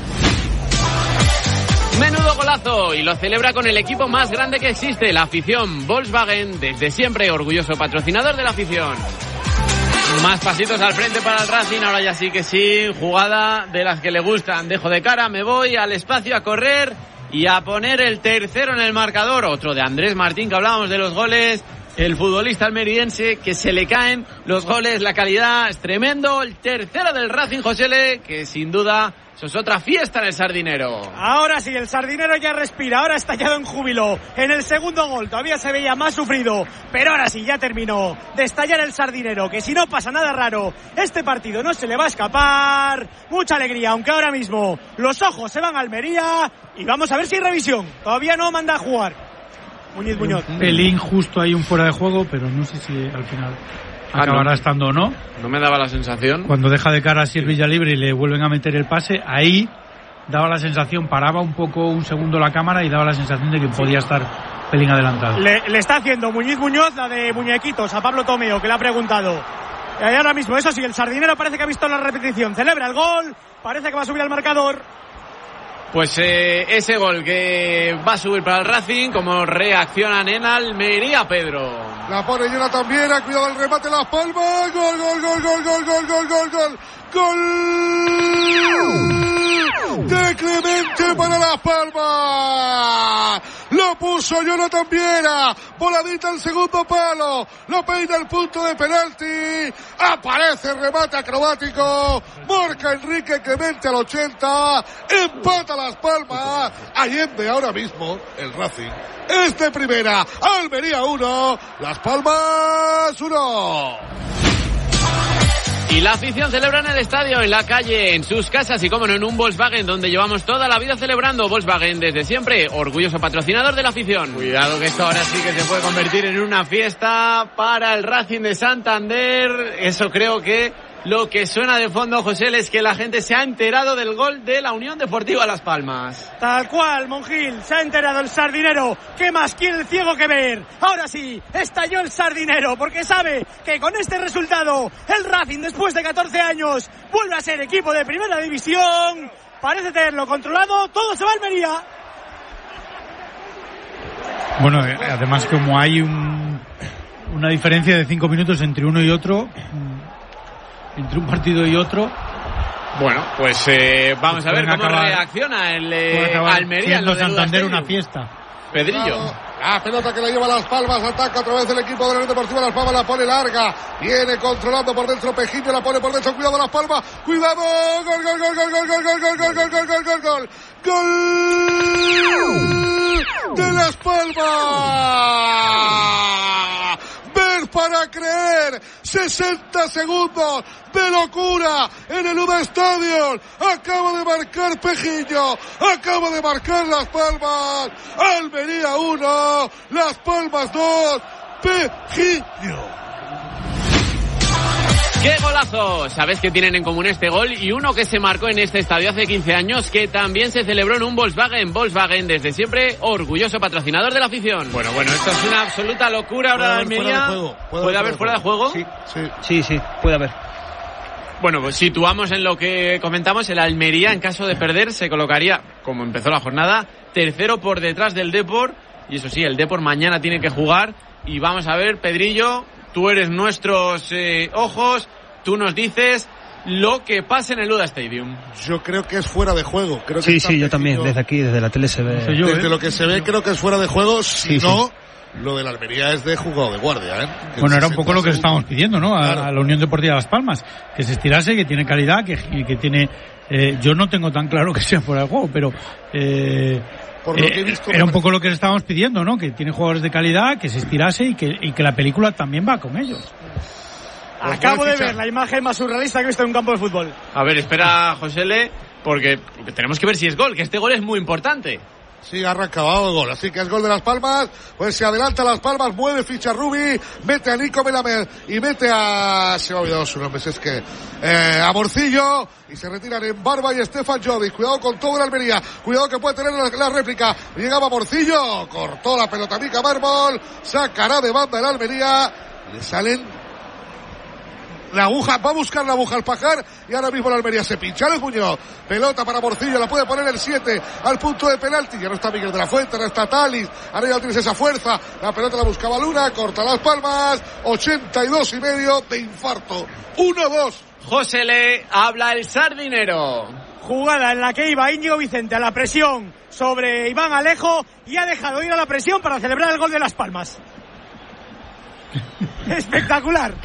Menudo golazo, y lo celebra con el equipo más grande que existe, la afición. Volkswagen, desde siempre orgulloso patrocinador de la afición. Más pasitos al frente para el Racing, ahora ya sí que sí, jugada de las que le gustan. Dejo de cara, me voy al espacio a correr y a poner el tercero en el marcador. Otro de Andrés Martín, que hablábamos de los goles. El futbolista almeriense, que se le caen los goles, la calidad es tremendo. El tercero del Racing, Josele, que sin duda eso es otra fiesta en el Sardinero. Ahora sí, el Sardinero ya respira, ahora ha estallado en júbilo. En el segundo gol todavía se veía más sufrido, pero ahora sí, ya terminó de estallar el Sardinero, que si no pasa nada raro, este partido no se le va a escapar. Mucha alegría, aunque ahora mismo los ojos se van a Almería y vamos a ver si hay revisión. Todavía no manda a jugar Muñiz Muñoz. Un pelín justo ahí, un fuera de juego, pero no sé si al final ah, acabará no. estando o no. No me daba la sensación. Cuando deja de cara así el Villalibre y le vuelven a meter el pase, ahí daba la sensación, paraba un poco un segundo la cámara y daba la sensación de que podía estar pelín adelantado. Le, le está haciendo Muñiz Muñoz la de muñequitos a Pablo Tomeo, que le ha preguntado. Y ahora mismo, eso sí, el Sardinero parece que ha visto la repetición. Celebra el gol, parece que va a subir al marcador. Pues eh, ese gol que va a subir para el Racing, como reaccionan en Almería, Pedro. La pone Jonathan Viera, cuidado el remate, Las Palmas, gol, gol, gol, gol, gol, gol, gol, gol, gol, gol de Clemente para Las Palmas. Lo puso Jonathan Viera, voladita al segundo palo, lo peina el punto de penalti, aparece el remate acrobático, marca Enrique Clemente al ochenta, empata Las Palmas, Allende ahora mismo, el Racing es de primera, Almería uno, Las Palmas uno. Y la afición celebra en el estadio, en la calle, en sus casas y, como no, en un Volkswagen, donde llevamos toda la vida celebrando. Volkswagen, desde siempre, orgulloso patrocinador de la afición. Cuidado que esto ahora sí que se puede convertir en una fiesta para el Racing de Santander. Eso creo que lo que suena de fondo, José, es que la gente se ha enterado del gol de la Unión Deportiva Las Palmas. Tal cual, Monjil, se ha enterado el Sardinero. ¿Qué más quiere el ciego que ver? Ahora sí, estalló el Sardinero, porque sabe que con este resultado el Racing, después de catorce años, vuelve a ser equipo de primera división. Parece tenerlo controlado, todo se va a Almería. Bueno, además, como hay un, una diferencia de cinco minutos entre uno y otro, entre un partido y otro. Bueno, pues eh, vamos pues a ver cómo acabar, reacciona el eh, Almería. Siendo Santander una fiesta. Pedrillo. La pelota que la lleva Las Palmas, ataca otra vez el equipo de la Unión Deportiva Las Palmas, la pone larga, viene controlando por dentro Pejiño, la pone por dentro, cuidado Las Palmas, cuidado, gol, gol, gol, gol, gol, gol, gol, gol, gol, gol, gol, gol, gol, gol de Las Palmas. Ver para creer, sesenta segundos de locura en el U D A Stadium. Acaba de marcar Pejiño, acaba de marcar Las Palmas. Almería uno, Las Palmas dos, Pejiño. ¡Qué golazo! Sabes que tienen en común este gol y uno que se marcó en este estadio hace quince años, que también se celebró en un Volkswagen. Volkswagen, desde siempre, orgulloso patrocinador de la afición. Bueno, bueno, esto es una absoluta locura ahora en Almería. ¿Puede, ¿Puede haber fuera de juego? Sí, sí, sí, sí, puede haber. Bueno, pues situamos en lo que comentamos, el Almería, en caso de perder, se colocaría, como empezó la jornada, tercero por detrás del Depor. Y eso sí, el Depor mañana tiene que jugar. Y vamos a ver, Pedrillo, tú eres nuestros eh, ojos, tú nos dices lo que pasa en el U D A Stadium. Yo creo que es fuera de juego. Creo que sí, sí, yo también, desde aquí, desde la tele se ve. No yo, desde ¿eh? lo que se ve creo que es fuera de juego, si sí, no... Sí. Lo de la Almería es de jugado de guardia, ¿eh? Que bueno, era un poco lo que estábamos pidiendo, ¿no? A, claro. a la Unión Deportiva Las Palmas, que se estirase, que tiene calidad, que, que tiene... Eh, yo no tengo tan claro que sea fuera de juego, pero... Eh, Por lo que he visto, eh, era un poco lo que estábamos pidiendo, ¿no? Que tiene jugadores de calidad, que se estirase y que, y que la película también va con ellos. Acabo de ver la imagen más surrealista que he visto en un campo de fútbol. A ver, espera, Josele, porque tenemos que ver si es gol, que este gol es muy importante. Sí, arrancaba el gol, así que es gol de Las Palmas, pues se adelanta Las Palmas, mueve ficha Rubi, mete a Nico Melamed y mete a, se me ha olvidado su nombre, es que, eh, a Morcillo, y se retiran en Barba y Stefan Jovic, cuidado con todo en Almería, cuidado que puede tener la, la réplica, llegaba Morcillo, cortó la pelota Mica Mármol, sacará de banda el Almería, le salen la aguja, va a buscar la aguja al Pajar y ahora mismo la Almería se pincha el Muñoz, pelota para Morcillo, la puede poner el siete al punto de penalti, ya no está Miguel de la Fuente, no está Talis, ahora ya tienes esa fuerza, la pelota la buscaba Luna, corta Las Palmas, ochenta y dos y medio de infarto, uno dos. José Le, habla el Sardinero. Jugada en la que iba Íñigo Vicente a la presión sobre Iván Alejo y ha dejado ir a la presión para celebrar el gol de Las Palmas. Espectacular.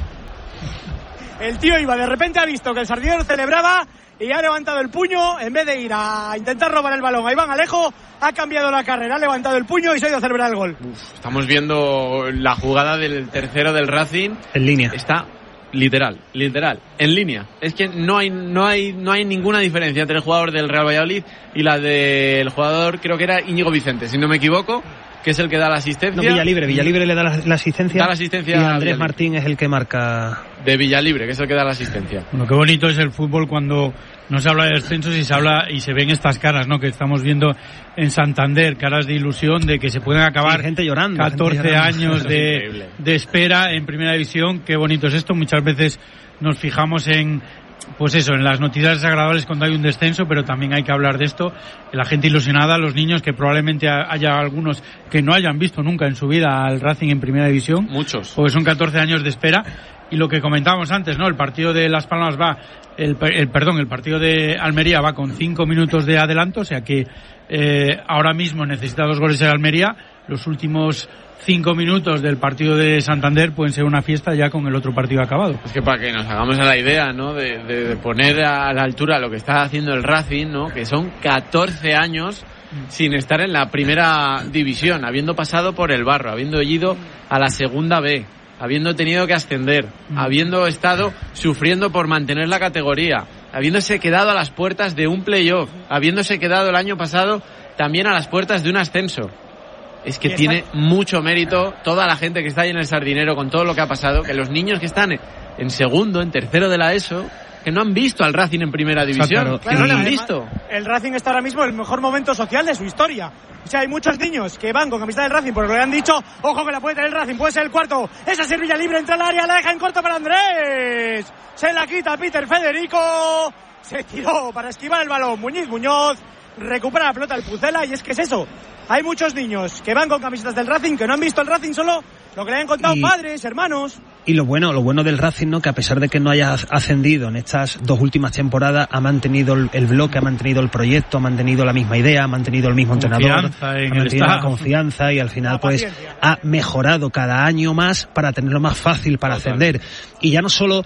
El tío iba, de repente ha visto que el Sardinero celebraba y ha levantado el puño, en vez de ir a intentar robar el balón a Iván Alejo, ha cambiado la carrera, ha levantado el puño y se ha ido a celebrar el gol. Uf, estamos viendo la jugada del tercero del Racing. En línea. Está literal, literal, en línea. Es que no hay, no hay, no hay ninguna diferencia entre el jugador del Real Valladolid y la del jugador, creo que era Íñigo Vicente, si no me equivoco, que es el que da la asistencia. No, Villalibre, Villalibre le da la, la asistencia. Da la asistencia y a Andrés Villalibre. Martín es el que marca. De Villalibre, que es el que da la asistencia. Bueno, qué bonito es el fútbol cuando no se habla de descensos y se habla y se ven estas caras, ¿no? Que estamos viendo en Santander, caras de ilusión de que se pueden acabar sí, gente llorando, catorce gente llorando. años de, de espera en primera división. Qué bonito es esto. Muchas veces nos fijamos en, pues eso, en las noticias desagradables cuando hay un descenso, pero también hay que hablar de esto. La gente ilusionada, los niños, que probablemente haya algunos que no hayan visto nunca en su vida al Racing en primera división. Muchos. Porque son catorce años de espera. Y lo que comentábamos antes, ¿no? El partido de Las Palmas va, el, el perdón, el partido de Almería va con cinco minutos de adelanto, o sea que eh, ahora mismo necesita dos goles el Almería. Los últimos cinco minutos del partido de Santander pueden ser una fiesta ya con el otro partido acabado. Es que para que nos hagamos a la idea, ¿no? De, de, de poner a la altura lo que está haciendo el Racing, ¿no? Que son catorce años sin estar en la primera división, habiendo pasado por el barro, habiendo ido a la segunda B, habiendo tenido que ascender, mm. habiendo estado sufriendo por mantener la categoría, habiéndose quedado a las puertas de un playoff, habiéndose quedado el año pasado también a las puertas de un ascenso. Es que tiene mucho mérito toda la gente que está ahí en el Sardinero con todo lo que ha pasado, que los niños que están en segundo, en tercero de la ESO, que no han visto al Racing en primera división, claro, que no lo han visto. El Racing está ahora mismo en el mejor momento social de su historia. O sea, hay muchos niños que van con camiseta del Racing porque le han dicho, ojo que la puede tener el Racing, puede ser el cuarto. Esa servilla libre entra al área, la deja en corto para Andrés. Se la quita Peter Federico. Se tiró para esquivar el balón Muñiz Muñoz. Recupera la pelota el Pucela y es que es eso. Hay muchos niños que van con camisetas del Racing que no han visto el Racing, solo lo que le han contado y, padres, hermanos. Y lo bueno, lo bueno del Racing, ¿no? Que a pesar de que no haya ascendido en estas dos últimas temporadas, ha mantenido el, el bloque, ha mantenido el proyecto, ha mantenido la misma idea, ha mantenido el mismo entrenador, ha mantenido la confianza y al final pues ha mejorado cada año más para tenerlo más fácil para Total. ascender. Y ya no solo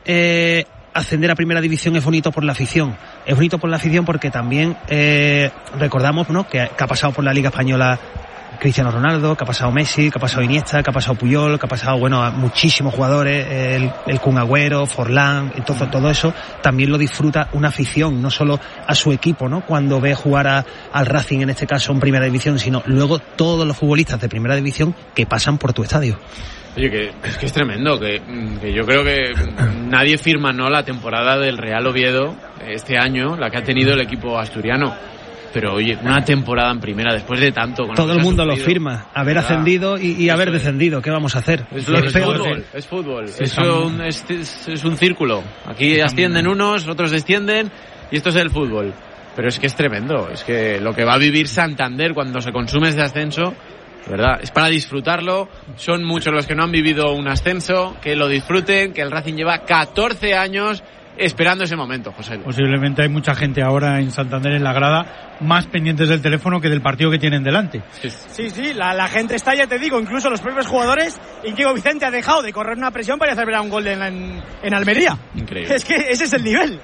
eh, ascender a primera división es bonito por la afición, es bonito por la afición porque también eh, recordamos, ¿no? que, que ha pasado por la Liga Española Cristiano Ronaldo, que ha pasado Messi, que ha pasado Iniesta, que ha pasado Puyol, que ha pasado, bueno, a muchísimos jugadores, el, el Kun Agüero, Forlán, entonces todo eso también lo disfruta una afición, no solo a su equipo, ¿no? Cuando ve jugar a, al Racing, en este caso en primera división, sino luego todos los futbolistas de primera división que pasan por tu estadio. Oye, que es que es tremendo, que, que yo creo que nadie firma, ¿no?, la temporada del Real Oviedo este año, la que ha tenido el equipo asturiano. Pero oye, una temporada en primera después de tanto. Con todo el mundo lo firma, haber ¿verdad? ascendido y, y haber descendido. ¿Qué vamos a hacer? Es, es, es fútbol, es fútbol. Sí, es, un, es, es, es un círculo. Aquí ascienden unos, otros descienden y esto es el fútbol. Pero es que es tremendo. Es que lo que va a vivir Santander cuando se consume este ascenso, ¿verdad? Es para disfrutarlo. Son muchos los que no han vivido un ascenso, que lo disfruten, que el Racing lleva catorce años esperando ese momento, José. Posiblemente hay mucha gente ahora en Santander en la grada más pendientes del teléfono que del partido que tienen delante. Sí, sí, sí la, la gente está, ya te digo, incluso los propios jugadores. Íñigo Vicente ha dejado de correr una presión para celebrar un gol en, en, en Almería. Increíble. Es que ese es el nivel.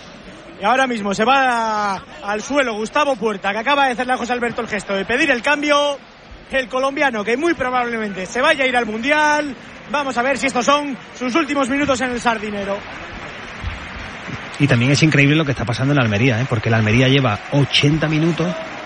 Y ahora mismo se va a, al suelo Gustavo Puerta, que acaba de hacerle a José Alberto el gesto de pedir el cambio. El colombiano, que muy probablemente se vaya a ir al Mundial. Vamos a ver si estos son sus últimos minutos en el Sardinero. Y también es increíble lo que está pasando en la Almería, ¿eh? Porque la Almería lleva ochenta minutos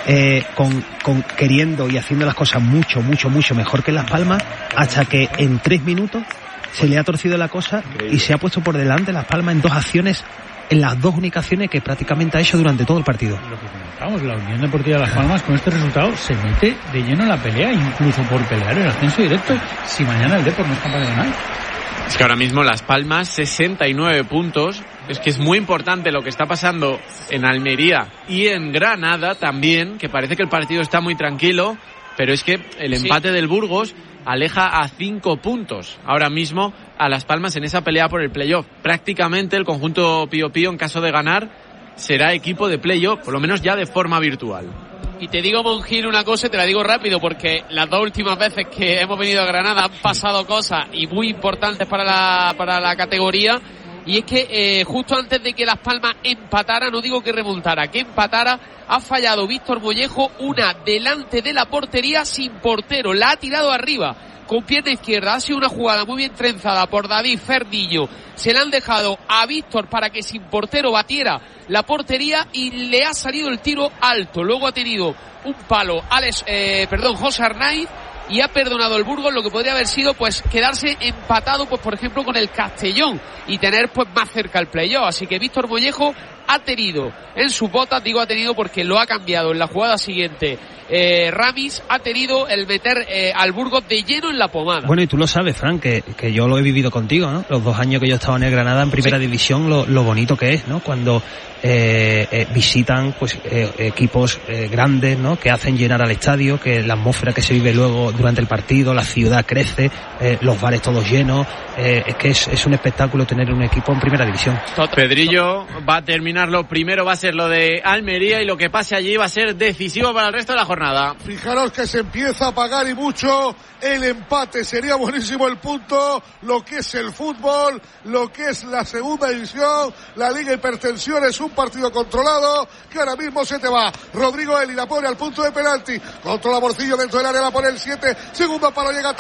eh, con, con queriendo y haciendo las cosas mucho, mucho, mucho mejor que Las Palmas, hasta que en tres minutos se le ha torcido la cosa y se ha puesto por delante Las Palmas en dos acciones, en las dos únicas acciones que prácticamente ha hecho durante todo el partido. Lo que comentamos, la Unión Deportiva Las Palmas con este resultado se mete de lleno en la pelea, incluso por pelear el ascenso directo, si mañana el Depor no es capaz de ganar. Es que ahora mismo Las Palmas, sesenta y nueve puntos. Es que es muy importante lo que está pasando en Almería y en Granada también, que parece que el partido está muy tranquilo, pero es que el empate sí. del Burgos aleja a cinco puntos ahora mismo a Las Palmas en esa pelea por el playoff. Prácticamente el conjunto Pío Pío, en caso de ganar, será equipo de playoff, por lo menos ya de forma virtual. Y te digo, Monjil, una cosa, y te la digo rápido, porque las dos últimas veces que hemos venido a Granada han pasado cosas y muy importantes para la, para la categoría. Y es que eh, justo antes de que Las Palmas empatara, no digo que remontara, que empatara, ha fallado Víctor Mollejo una delante de la portería sin portero, la ha tirado arriba con pierna izquierda. Ha sido una jugada muy bien trenzada por David Ferdiño. Se la han dejado a Víctor para que sin portero batiera la portería y le ha salido el tiro alto. Luego ha tenido un palo Alex, eh, perdón, José Arnaiz, y ha perdonado el Burgos lo que podría haber sido pues quedarse empatado, pues por ejemplo con el Castellón y tener pues más cerca el playoff. Así que Víctor Mollejo ha tenido en sus botas, digo ha tenido porque lo ha cambiado en la jugada siguiente, eh, Ramis ha tenido el meter eh, al Burgos de lleno en la pomada. Bueno, y tú lo sabes, Fran, que, que yo lo he vivido contigo, ¿no? Los dos años que yo estaba en el Granada en primera sí. división, lo, lo bonito que es, ¿no? Cuando eh, eh, visitan pues eh, equipos eh, grandes, ¿no? Que hacen llenar al estadio, que la atmósfera que se vive luego durante el partido, la ciudad crece, eh, los bares todos llenos, eh, es que es, es un espectáculo tener un equipo en primera división. Pedrillo va a terminar lo primero, va a ser lo de Almería, y lo que pase allí va a ser decisivo para el resto de la jornada. Fijaros que se empieza a pagar y mucho el empate, sería buenísimo el punto, lo que es el fútbol, lo que es la segunda división, la Liga Hipertensión, es un partido controlado que ahora mismo se te va. Rodrigo Eli la pone al punto de penalti, controla Morcillo dentro del área, la pone el siete, segundo palo, llega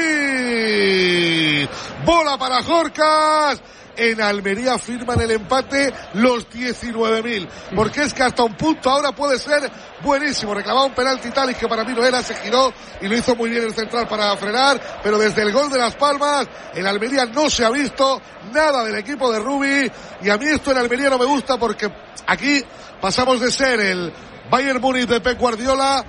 Talí, bola para Jorcas. En Almería firman el empate los diecinueve mil, porque es que hasta un punto ahora puede ser buenísimo. Reclamaba un penalti Talis que para mí no era, se giró y lo hizo muy bien el central para frenar, pero desde el gol de Las Palmas en Almería no se ha visto nada del equipo de Rubi, y a mí esto en Almería no me gusta, porque aquí pasamos de ser el Bayern Múnich de Pep Guardiola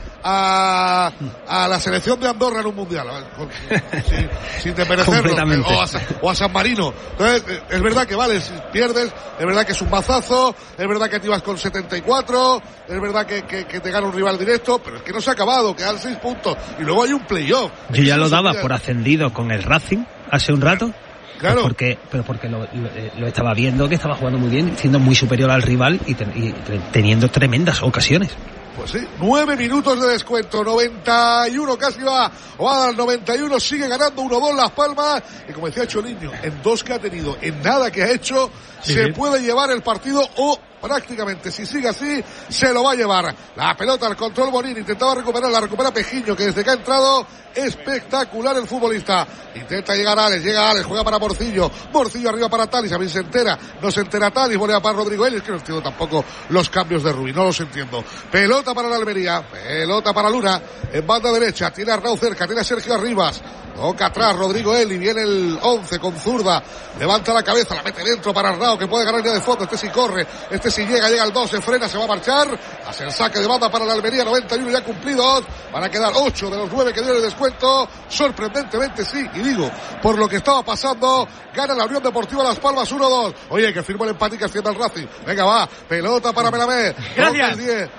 a, a la selección de Andorra en un mundial, sin, sin desmerecerlo, o a, o a San Marino. Entonces, es verdad que vale, si pierdes, es verdad que es un mazazo, es verdad que te ibas con setenta y cuatro, es verdad que, que, que te gana un rival directo, pero es que no se ha acabado, quedan seis puntos y luego hay un playoff. Yo ya lo daba por ascendido con el Racing hace un rato. Claro. Pues porque, pero porque lo, lo, lo estaba viendo que estaba jugando muy bien, siendo muy superior al rival y, ten, y teniendo tremendas ocasiones. Pues sí, nueve minutos de descuento, noventa y uno casi va, o va a dar noventa y uno, sigue ganando uno dos Las Palmas, y como decía Choliño, en dos que ha tenido, en nada que ha hecho, sí, se sí. puede llevar el partido, o prácticamente, si sigue así, se lo va a llevar. La pelota al control Bonín, intentaba recuperar, la recupera Pejiño, que desde que ha entrado, espectacular el futbolista. Intenta llegar a Alex, llega Alex, juega para Morcillo, Morcillo arriba para Talis, a mí se entera, no se entera Talis, volea para Rodrigo Eli, es que no entiendo tampoco los cambios de Rubí, no los entiendo. Pelota para la Almería, pelota para Luna, en banda derecha, tiene a Arnau cerca, tiene a Sergio Arribas, toca atrás Rodrigo Eli, viene el once con zurda, levanta la cabeza, la mete dentro para Arnau, que puede ganar ya de fondo, este sí corre, este sí llega, llega el dos, se frena, se va a marchar, hace el saque de banda para la Almería, noventa y uno ya cumplidos, van a quedar ocho de los nueve que dio el descuento, sorprendentemente sí, y digo, por lo que estaba pasando, gana la Unión Deportiva Las Palmas uno dos, oye, que firmó el empate y que ascienda al Racing, venga va, pelota para Melamé, gracias,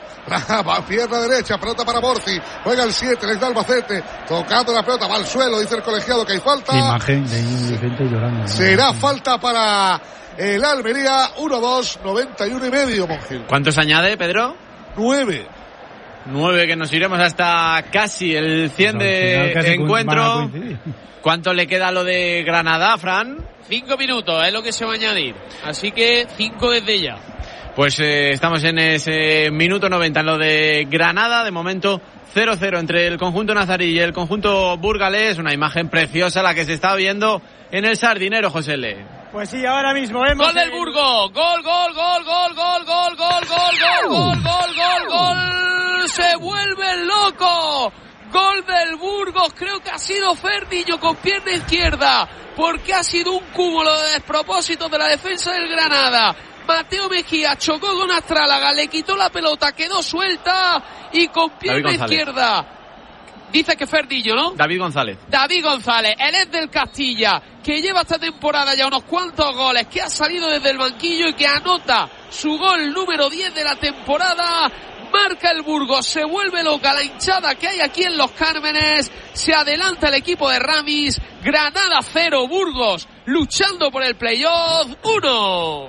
pierna derecha, pelota para Borci, juega el siete, les da Albacete, tocando la pelota, va al suelo, dice el colegiado que hay falta. Imagen de gente llorando. Será falta para el Almería, uno dos, noventa y uno y medio, Monjil. ¿Cuántos añade, Pedro? Nueve. Nueve, que nos iremos hasta casi el cien de encuentro. ¿Cuánto le queda a lo de Granada, Fran? Cinco minutos, es lo que se va a añadir. Así que cinco desde ya. Pues eh, estamos en ese minuto noventa en lo de Granada. De momento cero cero entre el conjunto nazarí y el conjunto burgalés. Una imagen preciosa la que se está viendo en el Sardinero, José Le. Pues sí, ahora mismo vemos... ¡Gol del Burgos! ¡Gol, gol, gol, gol, gol, gol, gol, gol, gol, gol, gol, gol, gol! se vuelven locos. Gol del Burgos, creo que ha sido Ferdiño con pierna izquierda, porque ha sido un cúmulo de despropósitos de la defensa del Granada. Mateo Mejía chocó con Astrálaga, le quitó la pelota, quedó suelta y con pierna izquierda. Dice que Ferdiño, ¿no? David González. David González, él es del Castilla, que lleva esta temporada ya unos cuantos goles, que ha salido desde el banquillo y que anota su gol número diez de la temporada. Marca el Burgos, se vuelve loca la hinchada que hay aquí en Los Cármenes, se adelanta el equipo de Ramis. Granada cero, Burgos luchando por el playoff uno.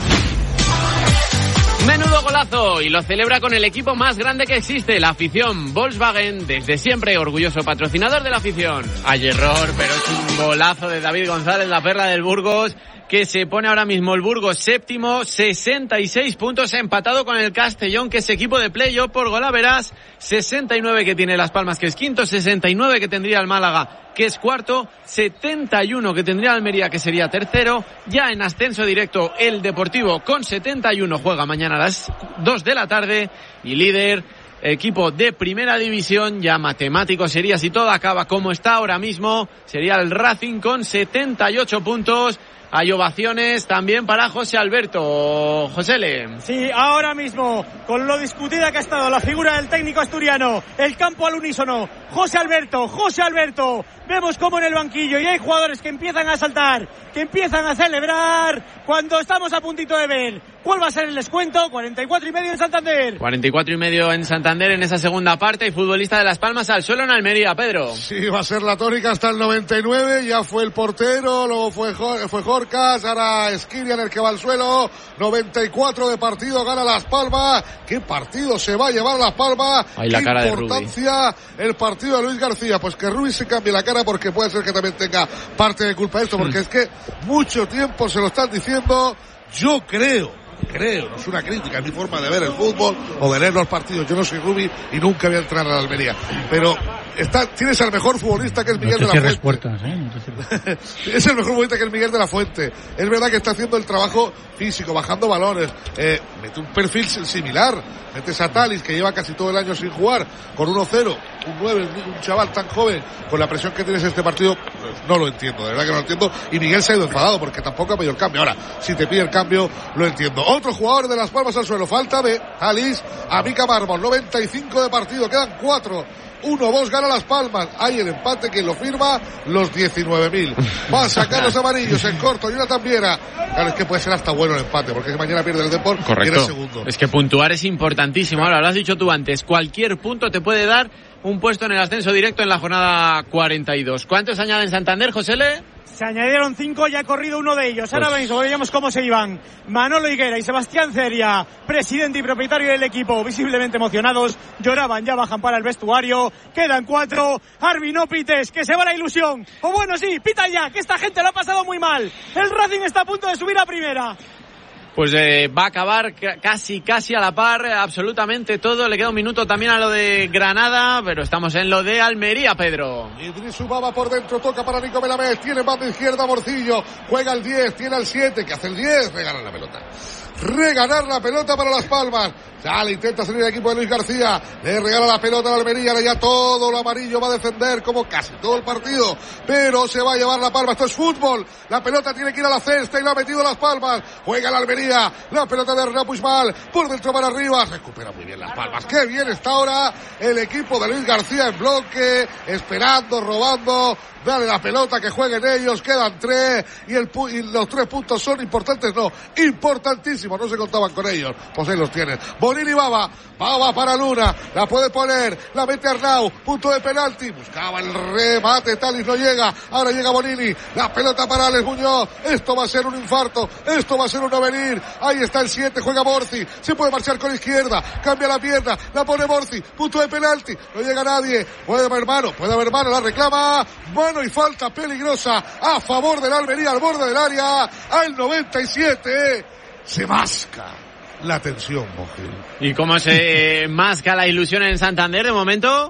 Menudo golazo, y lo celebra con el equipo más grande que existe, la afición. Volkswagen, desde siempre orgulloso patrocinador de la afición. Hay error, pero es un golazo de David González, la perla del Burgos, que se pone ahora mismo el Burgos séptimo, sesenta y seis puntos, empatado con el Castellón, que es equipo de playoff por golaveras, sesenta y nueve que tiene Las Palmas, que es quinto, sesenta y nueve que tendría el Málaga, que es cuarto, setenta y uno que tendría Almería, que sería tercero. Ya en ascenso directo el Deportivo con setenta y uno juega mañana a las dos de la tarde, y líder equipo de primera división, ya matemático sería si todo acaba como está ahora mismo, sería el Racing con setenta y ocho puntos. Hay ovaciones también para José Alberto. Josele. Sí, ahora mismo, con lo discutida que ha estado la figura del técnico asturiano, el campo al unísono. José Alberto, José Alberto. Vemos como en el banquillo y hay jugadores que empiezan a saltar, que empiezan a celebrar, cuando estamos a puntito de ver cuál va a ser el descuento. Cuarenta y cuatro y medio en Santander. Cuarenta y cuatro y medio en Santander en esa segunda parte. Y futbolista de Las Palmas al suelo en Almería, Pedro. Sí, va a ser la tónica hasta el noventa y nueve. Ya fue el portero, luego fue fue Jorcas, ahora Esquirian el que va al suelo. noventa y cuatro de partido, gana Las Palmas. ¿Qué partido se va a llevar Las Palmas? Ay, la ¿Qué cara importancia de el partido de Luis García? Pues que Rubí se cambie la cara, porque puede ser que también tenga parte de culpa de esto, porque es que mucho tiempo se lo están diciendo. Yo creo, creo, no es una crítica, es mi forma de ver el fútbol o de leer los partidos. Yo no soy Rubí y nunca voy a entrar a la Almería, pero está, tienes al mejor futbolista, que es Miguel no de la Fuente. Puertas, ¿eh? No te es el mejor futbolista, que es Miguel de la Fuente. Es verdad que está haciendo el trabajo físico, bajando balones, eh, mete un perfil similar. Metes a Talis, que lleva casi todo el año sin jugar, con uno cero, un nueve, un chaval tan joven, con la presión que tienes en este partido, pues no lo entiendo, de verdad que no lo entiendo. Y Miguel se ha ido enfadado porque tampoco ha pedido el cambio. Ahora, si te pide el cambio, lo entiendo. Otro jugador de Las Palmas al suelo, falta de Talis a Mica Mármol, noventa y cinco de partido, quedan cuatro. uno dos gana Las Palmas. Hay el empate, que lo firma, los diecinueve mil. Va a sacar los amarillos en corto. Jonathan Viera. Claro, es que puede ser hasta bueno el empate, porque si mañana pierde el Depor, correcto, tiene segundo. Es que puntuar es importantísimo. Ahora, lo has dicho tú antes, cualquier punto te puede dar un puesto en el ascenso directo en la jornada cuarenta y dos. ¿Cuántos añaden Santander, Josele? Se añadieron cinco y ha corrido uno de ellos. Ahora pues mismo veíamos cómo se iban Manolo Higuera y Sebastián Ceria, presidente y propietario del equipo, visiblemente emocionados. Lloraban, ya bajan para el vestuario. Quedan cuatro. Arbi, no pites, que se va la ilusión. O bueno, sí, pita ya, que esta gente lo ha pasado muy mal. El Racing está a punto de subir a primera. Pues eh, va a acabar casi, casi a la par, absolutamente todo. Le queda un minuto también a lo de Granada, pero estamos en lo de Almería, Pedro. Idrisu Baba por dentro, toca para Nico Melamés, tiene banda izquierda Morcillo, juega el diez, tiene al siete, que hace el diez, regala la pelota. Reganar la pelota para Las Palmas. Sale, intenta salir el equipo de Luis García. Le regala la pelota a la Almería. Ya todo lo amarillo va a defender, como casi todo el partido. Pero se va a llevar La Palma. Esto es fútbol. La pelota tiene que ir a la cesta y la ha metido Las Palmas. Juega la Almería. La pelota de Hernán Puigmal. Por dentro para arriba. Recupera muy bien Las Palmas. Qué bien está ahora el equipo de Luis García en bloque. Esperando, robando. Dale la pelota, que jueguen ellos, quedan tres y, el pu- y los tres puntos son importantes, no, importantísimos, no se contaban con ellos, pues ahí los tienen. Bonini Baba, Baba para Luna, la puede poner, la mete Arnau, punto de penalti, buscaba el remate, Talis no llega, ahora llega Bonini, la pelota para Alex Muñoz, esto va a ser un infarto, esto va a ser un no venir, ahí está el siete, juega Borzi, se puede marchar con la izquierda, cambia la pierna, la pone Borzi, punto de penalti, no llega nadie, puede haber mano, puede haber mano, la reclama, bueno, y falta peligrosa a favor del Almería al borde del área, al noventa y siete, se masca la tensión, Mojil. ¿Y cómo se masca la ilusión en Santander de momento?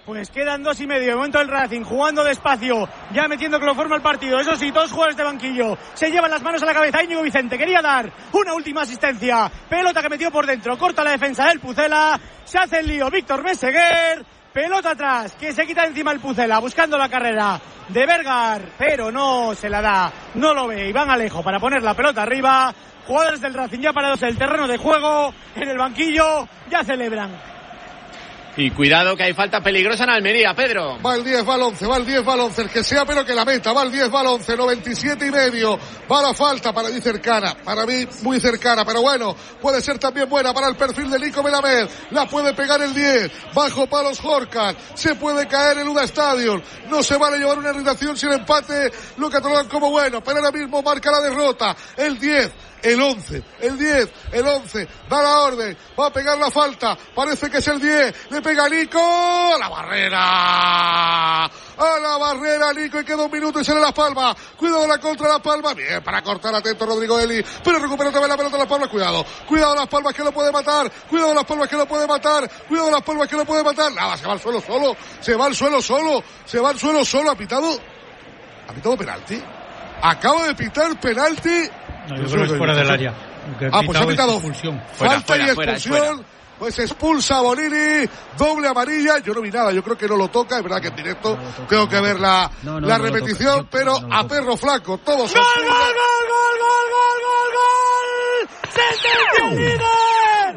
Pues quedan dos y medio. De momento el Racing jugando despacio, ya metiendo que lo forma el partido. Eso sí, dos jugadores de banquillo se llevan las manos a la cabeza. Íñigo Vicente quería dar una última asistencia. Pelota que metió por dentro. Corta la defensa del Pucela. Se hace el lío Víctor Meseguer. Pelota atrás, que se quita encima el Pucela, buscando la carrera de Bergar, pero no se la da, no lo ve. Iván Alejo para poner la pelota arriba. Jugadores del Racing ya parados en el terreno de juego, en el banquillo, ya celebran. Y cuidado que hay falta peligrosa en Almería, Pedro. Va el diez, va el once, va el diez, va el once, el que sea pero que la meta, va el diez, va el once, noventa y siete y medio, va la falta, para mí cercana, para mí muy cercana, pero bueno, puede ser también buena para el perfil de Nico Melamed, la puede pegar el diez, bajo palos Jorkan, se puede caer el Uda Stadium, no se vale llevar una irritación si el empate lo catalogan como bueno, pero ahora mismo marca la derrota, el diez, el once, el diez, el once, da la orden, va a pegar la falta, parece que es el diez, le pega Nico, a la barrera, a la barrera Nico, y queda un minuto y sale Las Palmas, cuidado la contra Las Palmas, bien para cortar, atento Rodrigo Eli, pero recupera otra vez la pelota Las Palmas, cuidado, cuidado Las Palmas que lo puede matar, cuidado Las Palmas que lo puede matar, cuidado Las Palmas que lo puede matar, nada, se va al suelo solo, se va al suelo solo, se va al suelo solo, ha pitado, ha pitado penalti, acaba de pitar penalti. No, yo creo que es fuera del área. Ah, pues ha pitado expulsión. Falta fuera, y expulsión. Fuera, fuera. Pues expulsa a Bonini, doble amarilla. Yo no vi nada, yo creo que no lo toca. Es verdad que en directo no tengo que ver la, no, no, la no repetición, pero no a perro flaco, todos. ¡Gol, gol, gol, gol, gol, gol, gol, gol! ¡Sentencia el líder!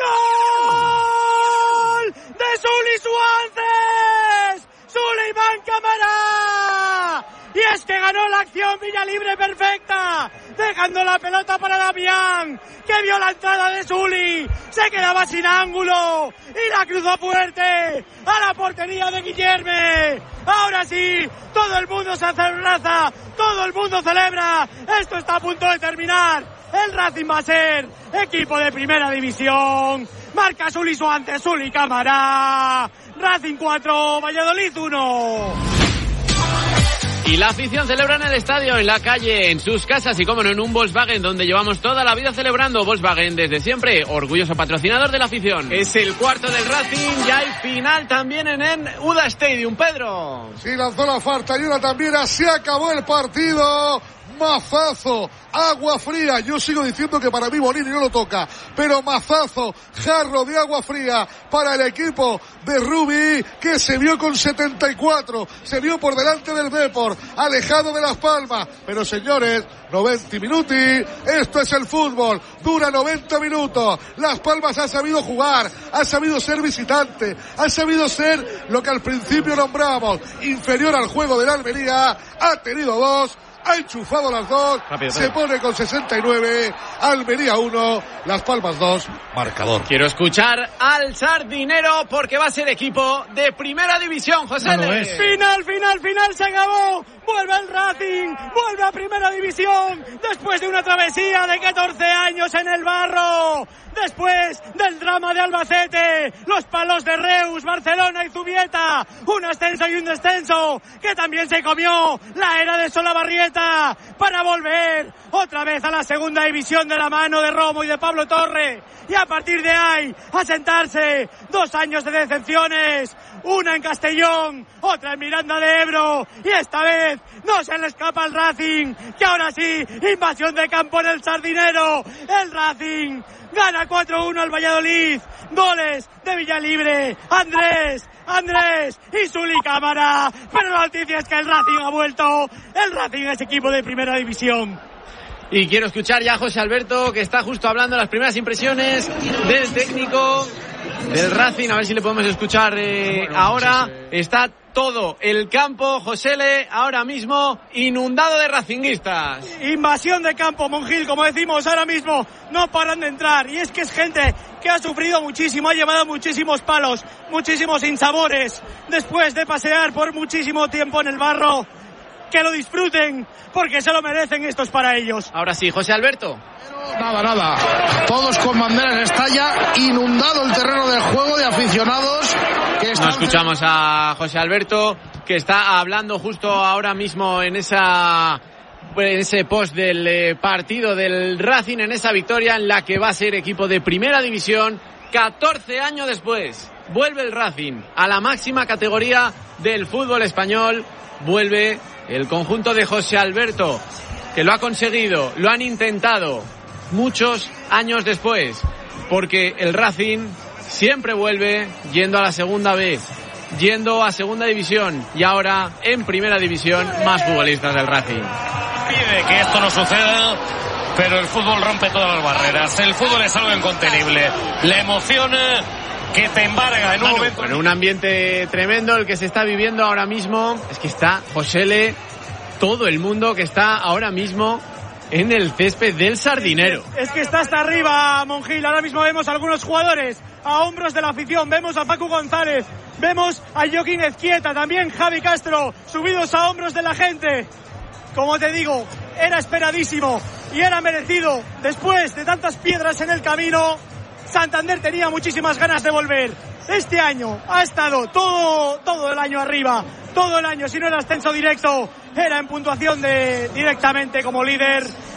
¡Gol! ¡De Zuli Suárez! ¡Suleiman Cámara! Y es que ganó la acción Villalibre perfecta, dejando la pelota para Damián, que vio la entrada de Zuli, se quedaba sin ángulo y la cruzó fuerte a la portería de Guillerme. Ahora sí, todo el mundo se abraza, todo el mundo celebra, esto está a punto de terminar. El Racing va a ser equipo de primera división. Marca Zuli Suárez, Zuli Cámara. Racing cuatro, Valladolid uno. Y la afición celebra en el estadio, en la calle, en sus casas y, como no, en un Volkswagen donde llevamos toda la vida celebrando. Volkswagen desde siempre, orgulloso patrocinador de la afición. Es el cuarto del Racing y hay final también en el Uda Stadium, Pedro. Sí, lanzó la falta y una también, se acabó el partido. Mazazo, agua fría, yo sigo diciendo que para mí Bonini no lo toca, pero mazazo, jarro de agua fría para el equipo de Rubi, que se vio con setenta y cuatro, se vio por delante del Depor, alejado de Las Palmas, pero señores, noventa minutos, esto es el fútbol, dura noventa minutos, Las Palmas ha sabido jugar, ha sabido ser visitante, ha sabido ser lo que al principio nombramos, inferior al juego de la Almería, ha tenido dos, ha enchufado las dos, rápido, se pone con sesenta y nueve, Almería uno, Las Palmas dos, marcador. Quiero escuchar al Sardinero porque va a ser equipo de primera división, José. No final, final, final, se acabó. Vuelve el Racing, vuelve a primera división, después de una travesía de catorce años en el barro, después del drama de Albacete, los palos de Reus, Barcelona y Zubieta, un ascenso y un descenso, que también se comió la era de Solabarrieta, para volver otra vez a la segunda división de la mano de Romo y de Pablo Torre, y a partir de ahí a sentarse dos años de decepciones, una en Castellón, otra en Miranda de Ebro, y esta vez no se le escapa al Racing, que ahora sí, invasión de campo en el Sardinero, el Racing gana cuatro uno al Valladolid, goles de Villalibre, Andrés, Andrés y Zuli Cámara, pero la noticia es que el Racing ha vuelto, el Racing es equipo de primera división. Y quiero escuchar ya a José Alberto, que está justo hablando las primeras impresiones del técnico del Racing, a ver si le podemos escuchar eh, bueno, ahora. Está todo el campo, Josele, ahora mismo inundado de racinguistas. Invasión de campo, Monjil, como decimos, ahora mismo no paran de entrar. Y es que es gente que ha sufrido muchísimo, ha llevado muchísimos palos, muchísimos insabores, después de pasear por muchísimo tiempo en el barro. Que lo disfruten, porque se lo merecen, esto es para ellos. Ahora sí, José Alberto. Nada, nada. Todos con banderas, está ya inundado el terreno de juego de aficionados. Que están... No escuchamos a José Alberto, que está hablando justo ahora mismo en esa en ese post del eh, partido del Racing, en esa victoria en la que va a ser equipo de primera división catorce años después. vuelve el Racing a la máxima categoría del fútbol español, vuelve el conjunto de José Alberto, que lo ha conseguido, lo han intentado muchos años después, porque el Racing siempre vuelve yendo a la segunda B, yendo a segunda división y ahora en primera división más futbolistas del Racing. Pide que esto no suceda, pero el fútbol rompe todas las barreras, el fútbol es algo incontenible, la emoción que te embarga en un Manu, momento... En un ambiente tremendo el que se está viviendo ahora mismo, es que está Josele, todo el mundo que está ahora mismo en el césped del Sardinero. Es que está hasta arriba, Monjil. Ahora mismo vemos a algunos jugadores a hombros de la afición. Vemos a Paco González, vemos a Joaquín Ezquieta, también Javi Castro, subidos a hombros de la gente. Como te digo, era esperadísimo y era merecido. Después de tantas piedras en el camino, Santander tenía muchísimas ganas de volver. Este año ha estado todo, todo el año arriba, todo el año, si no era ascenso directo, era en puntuación de directamente como líder.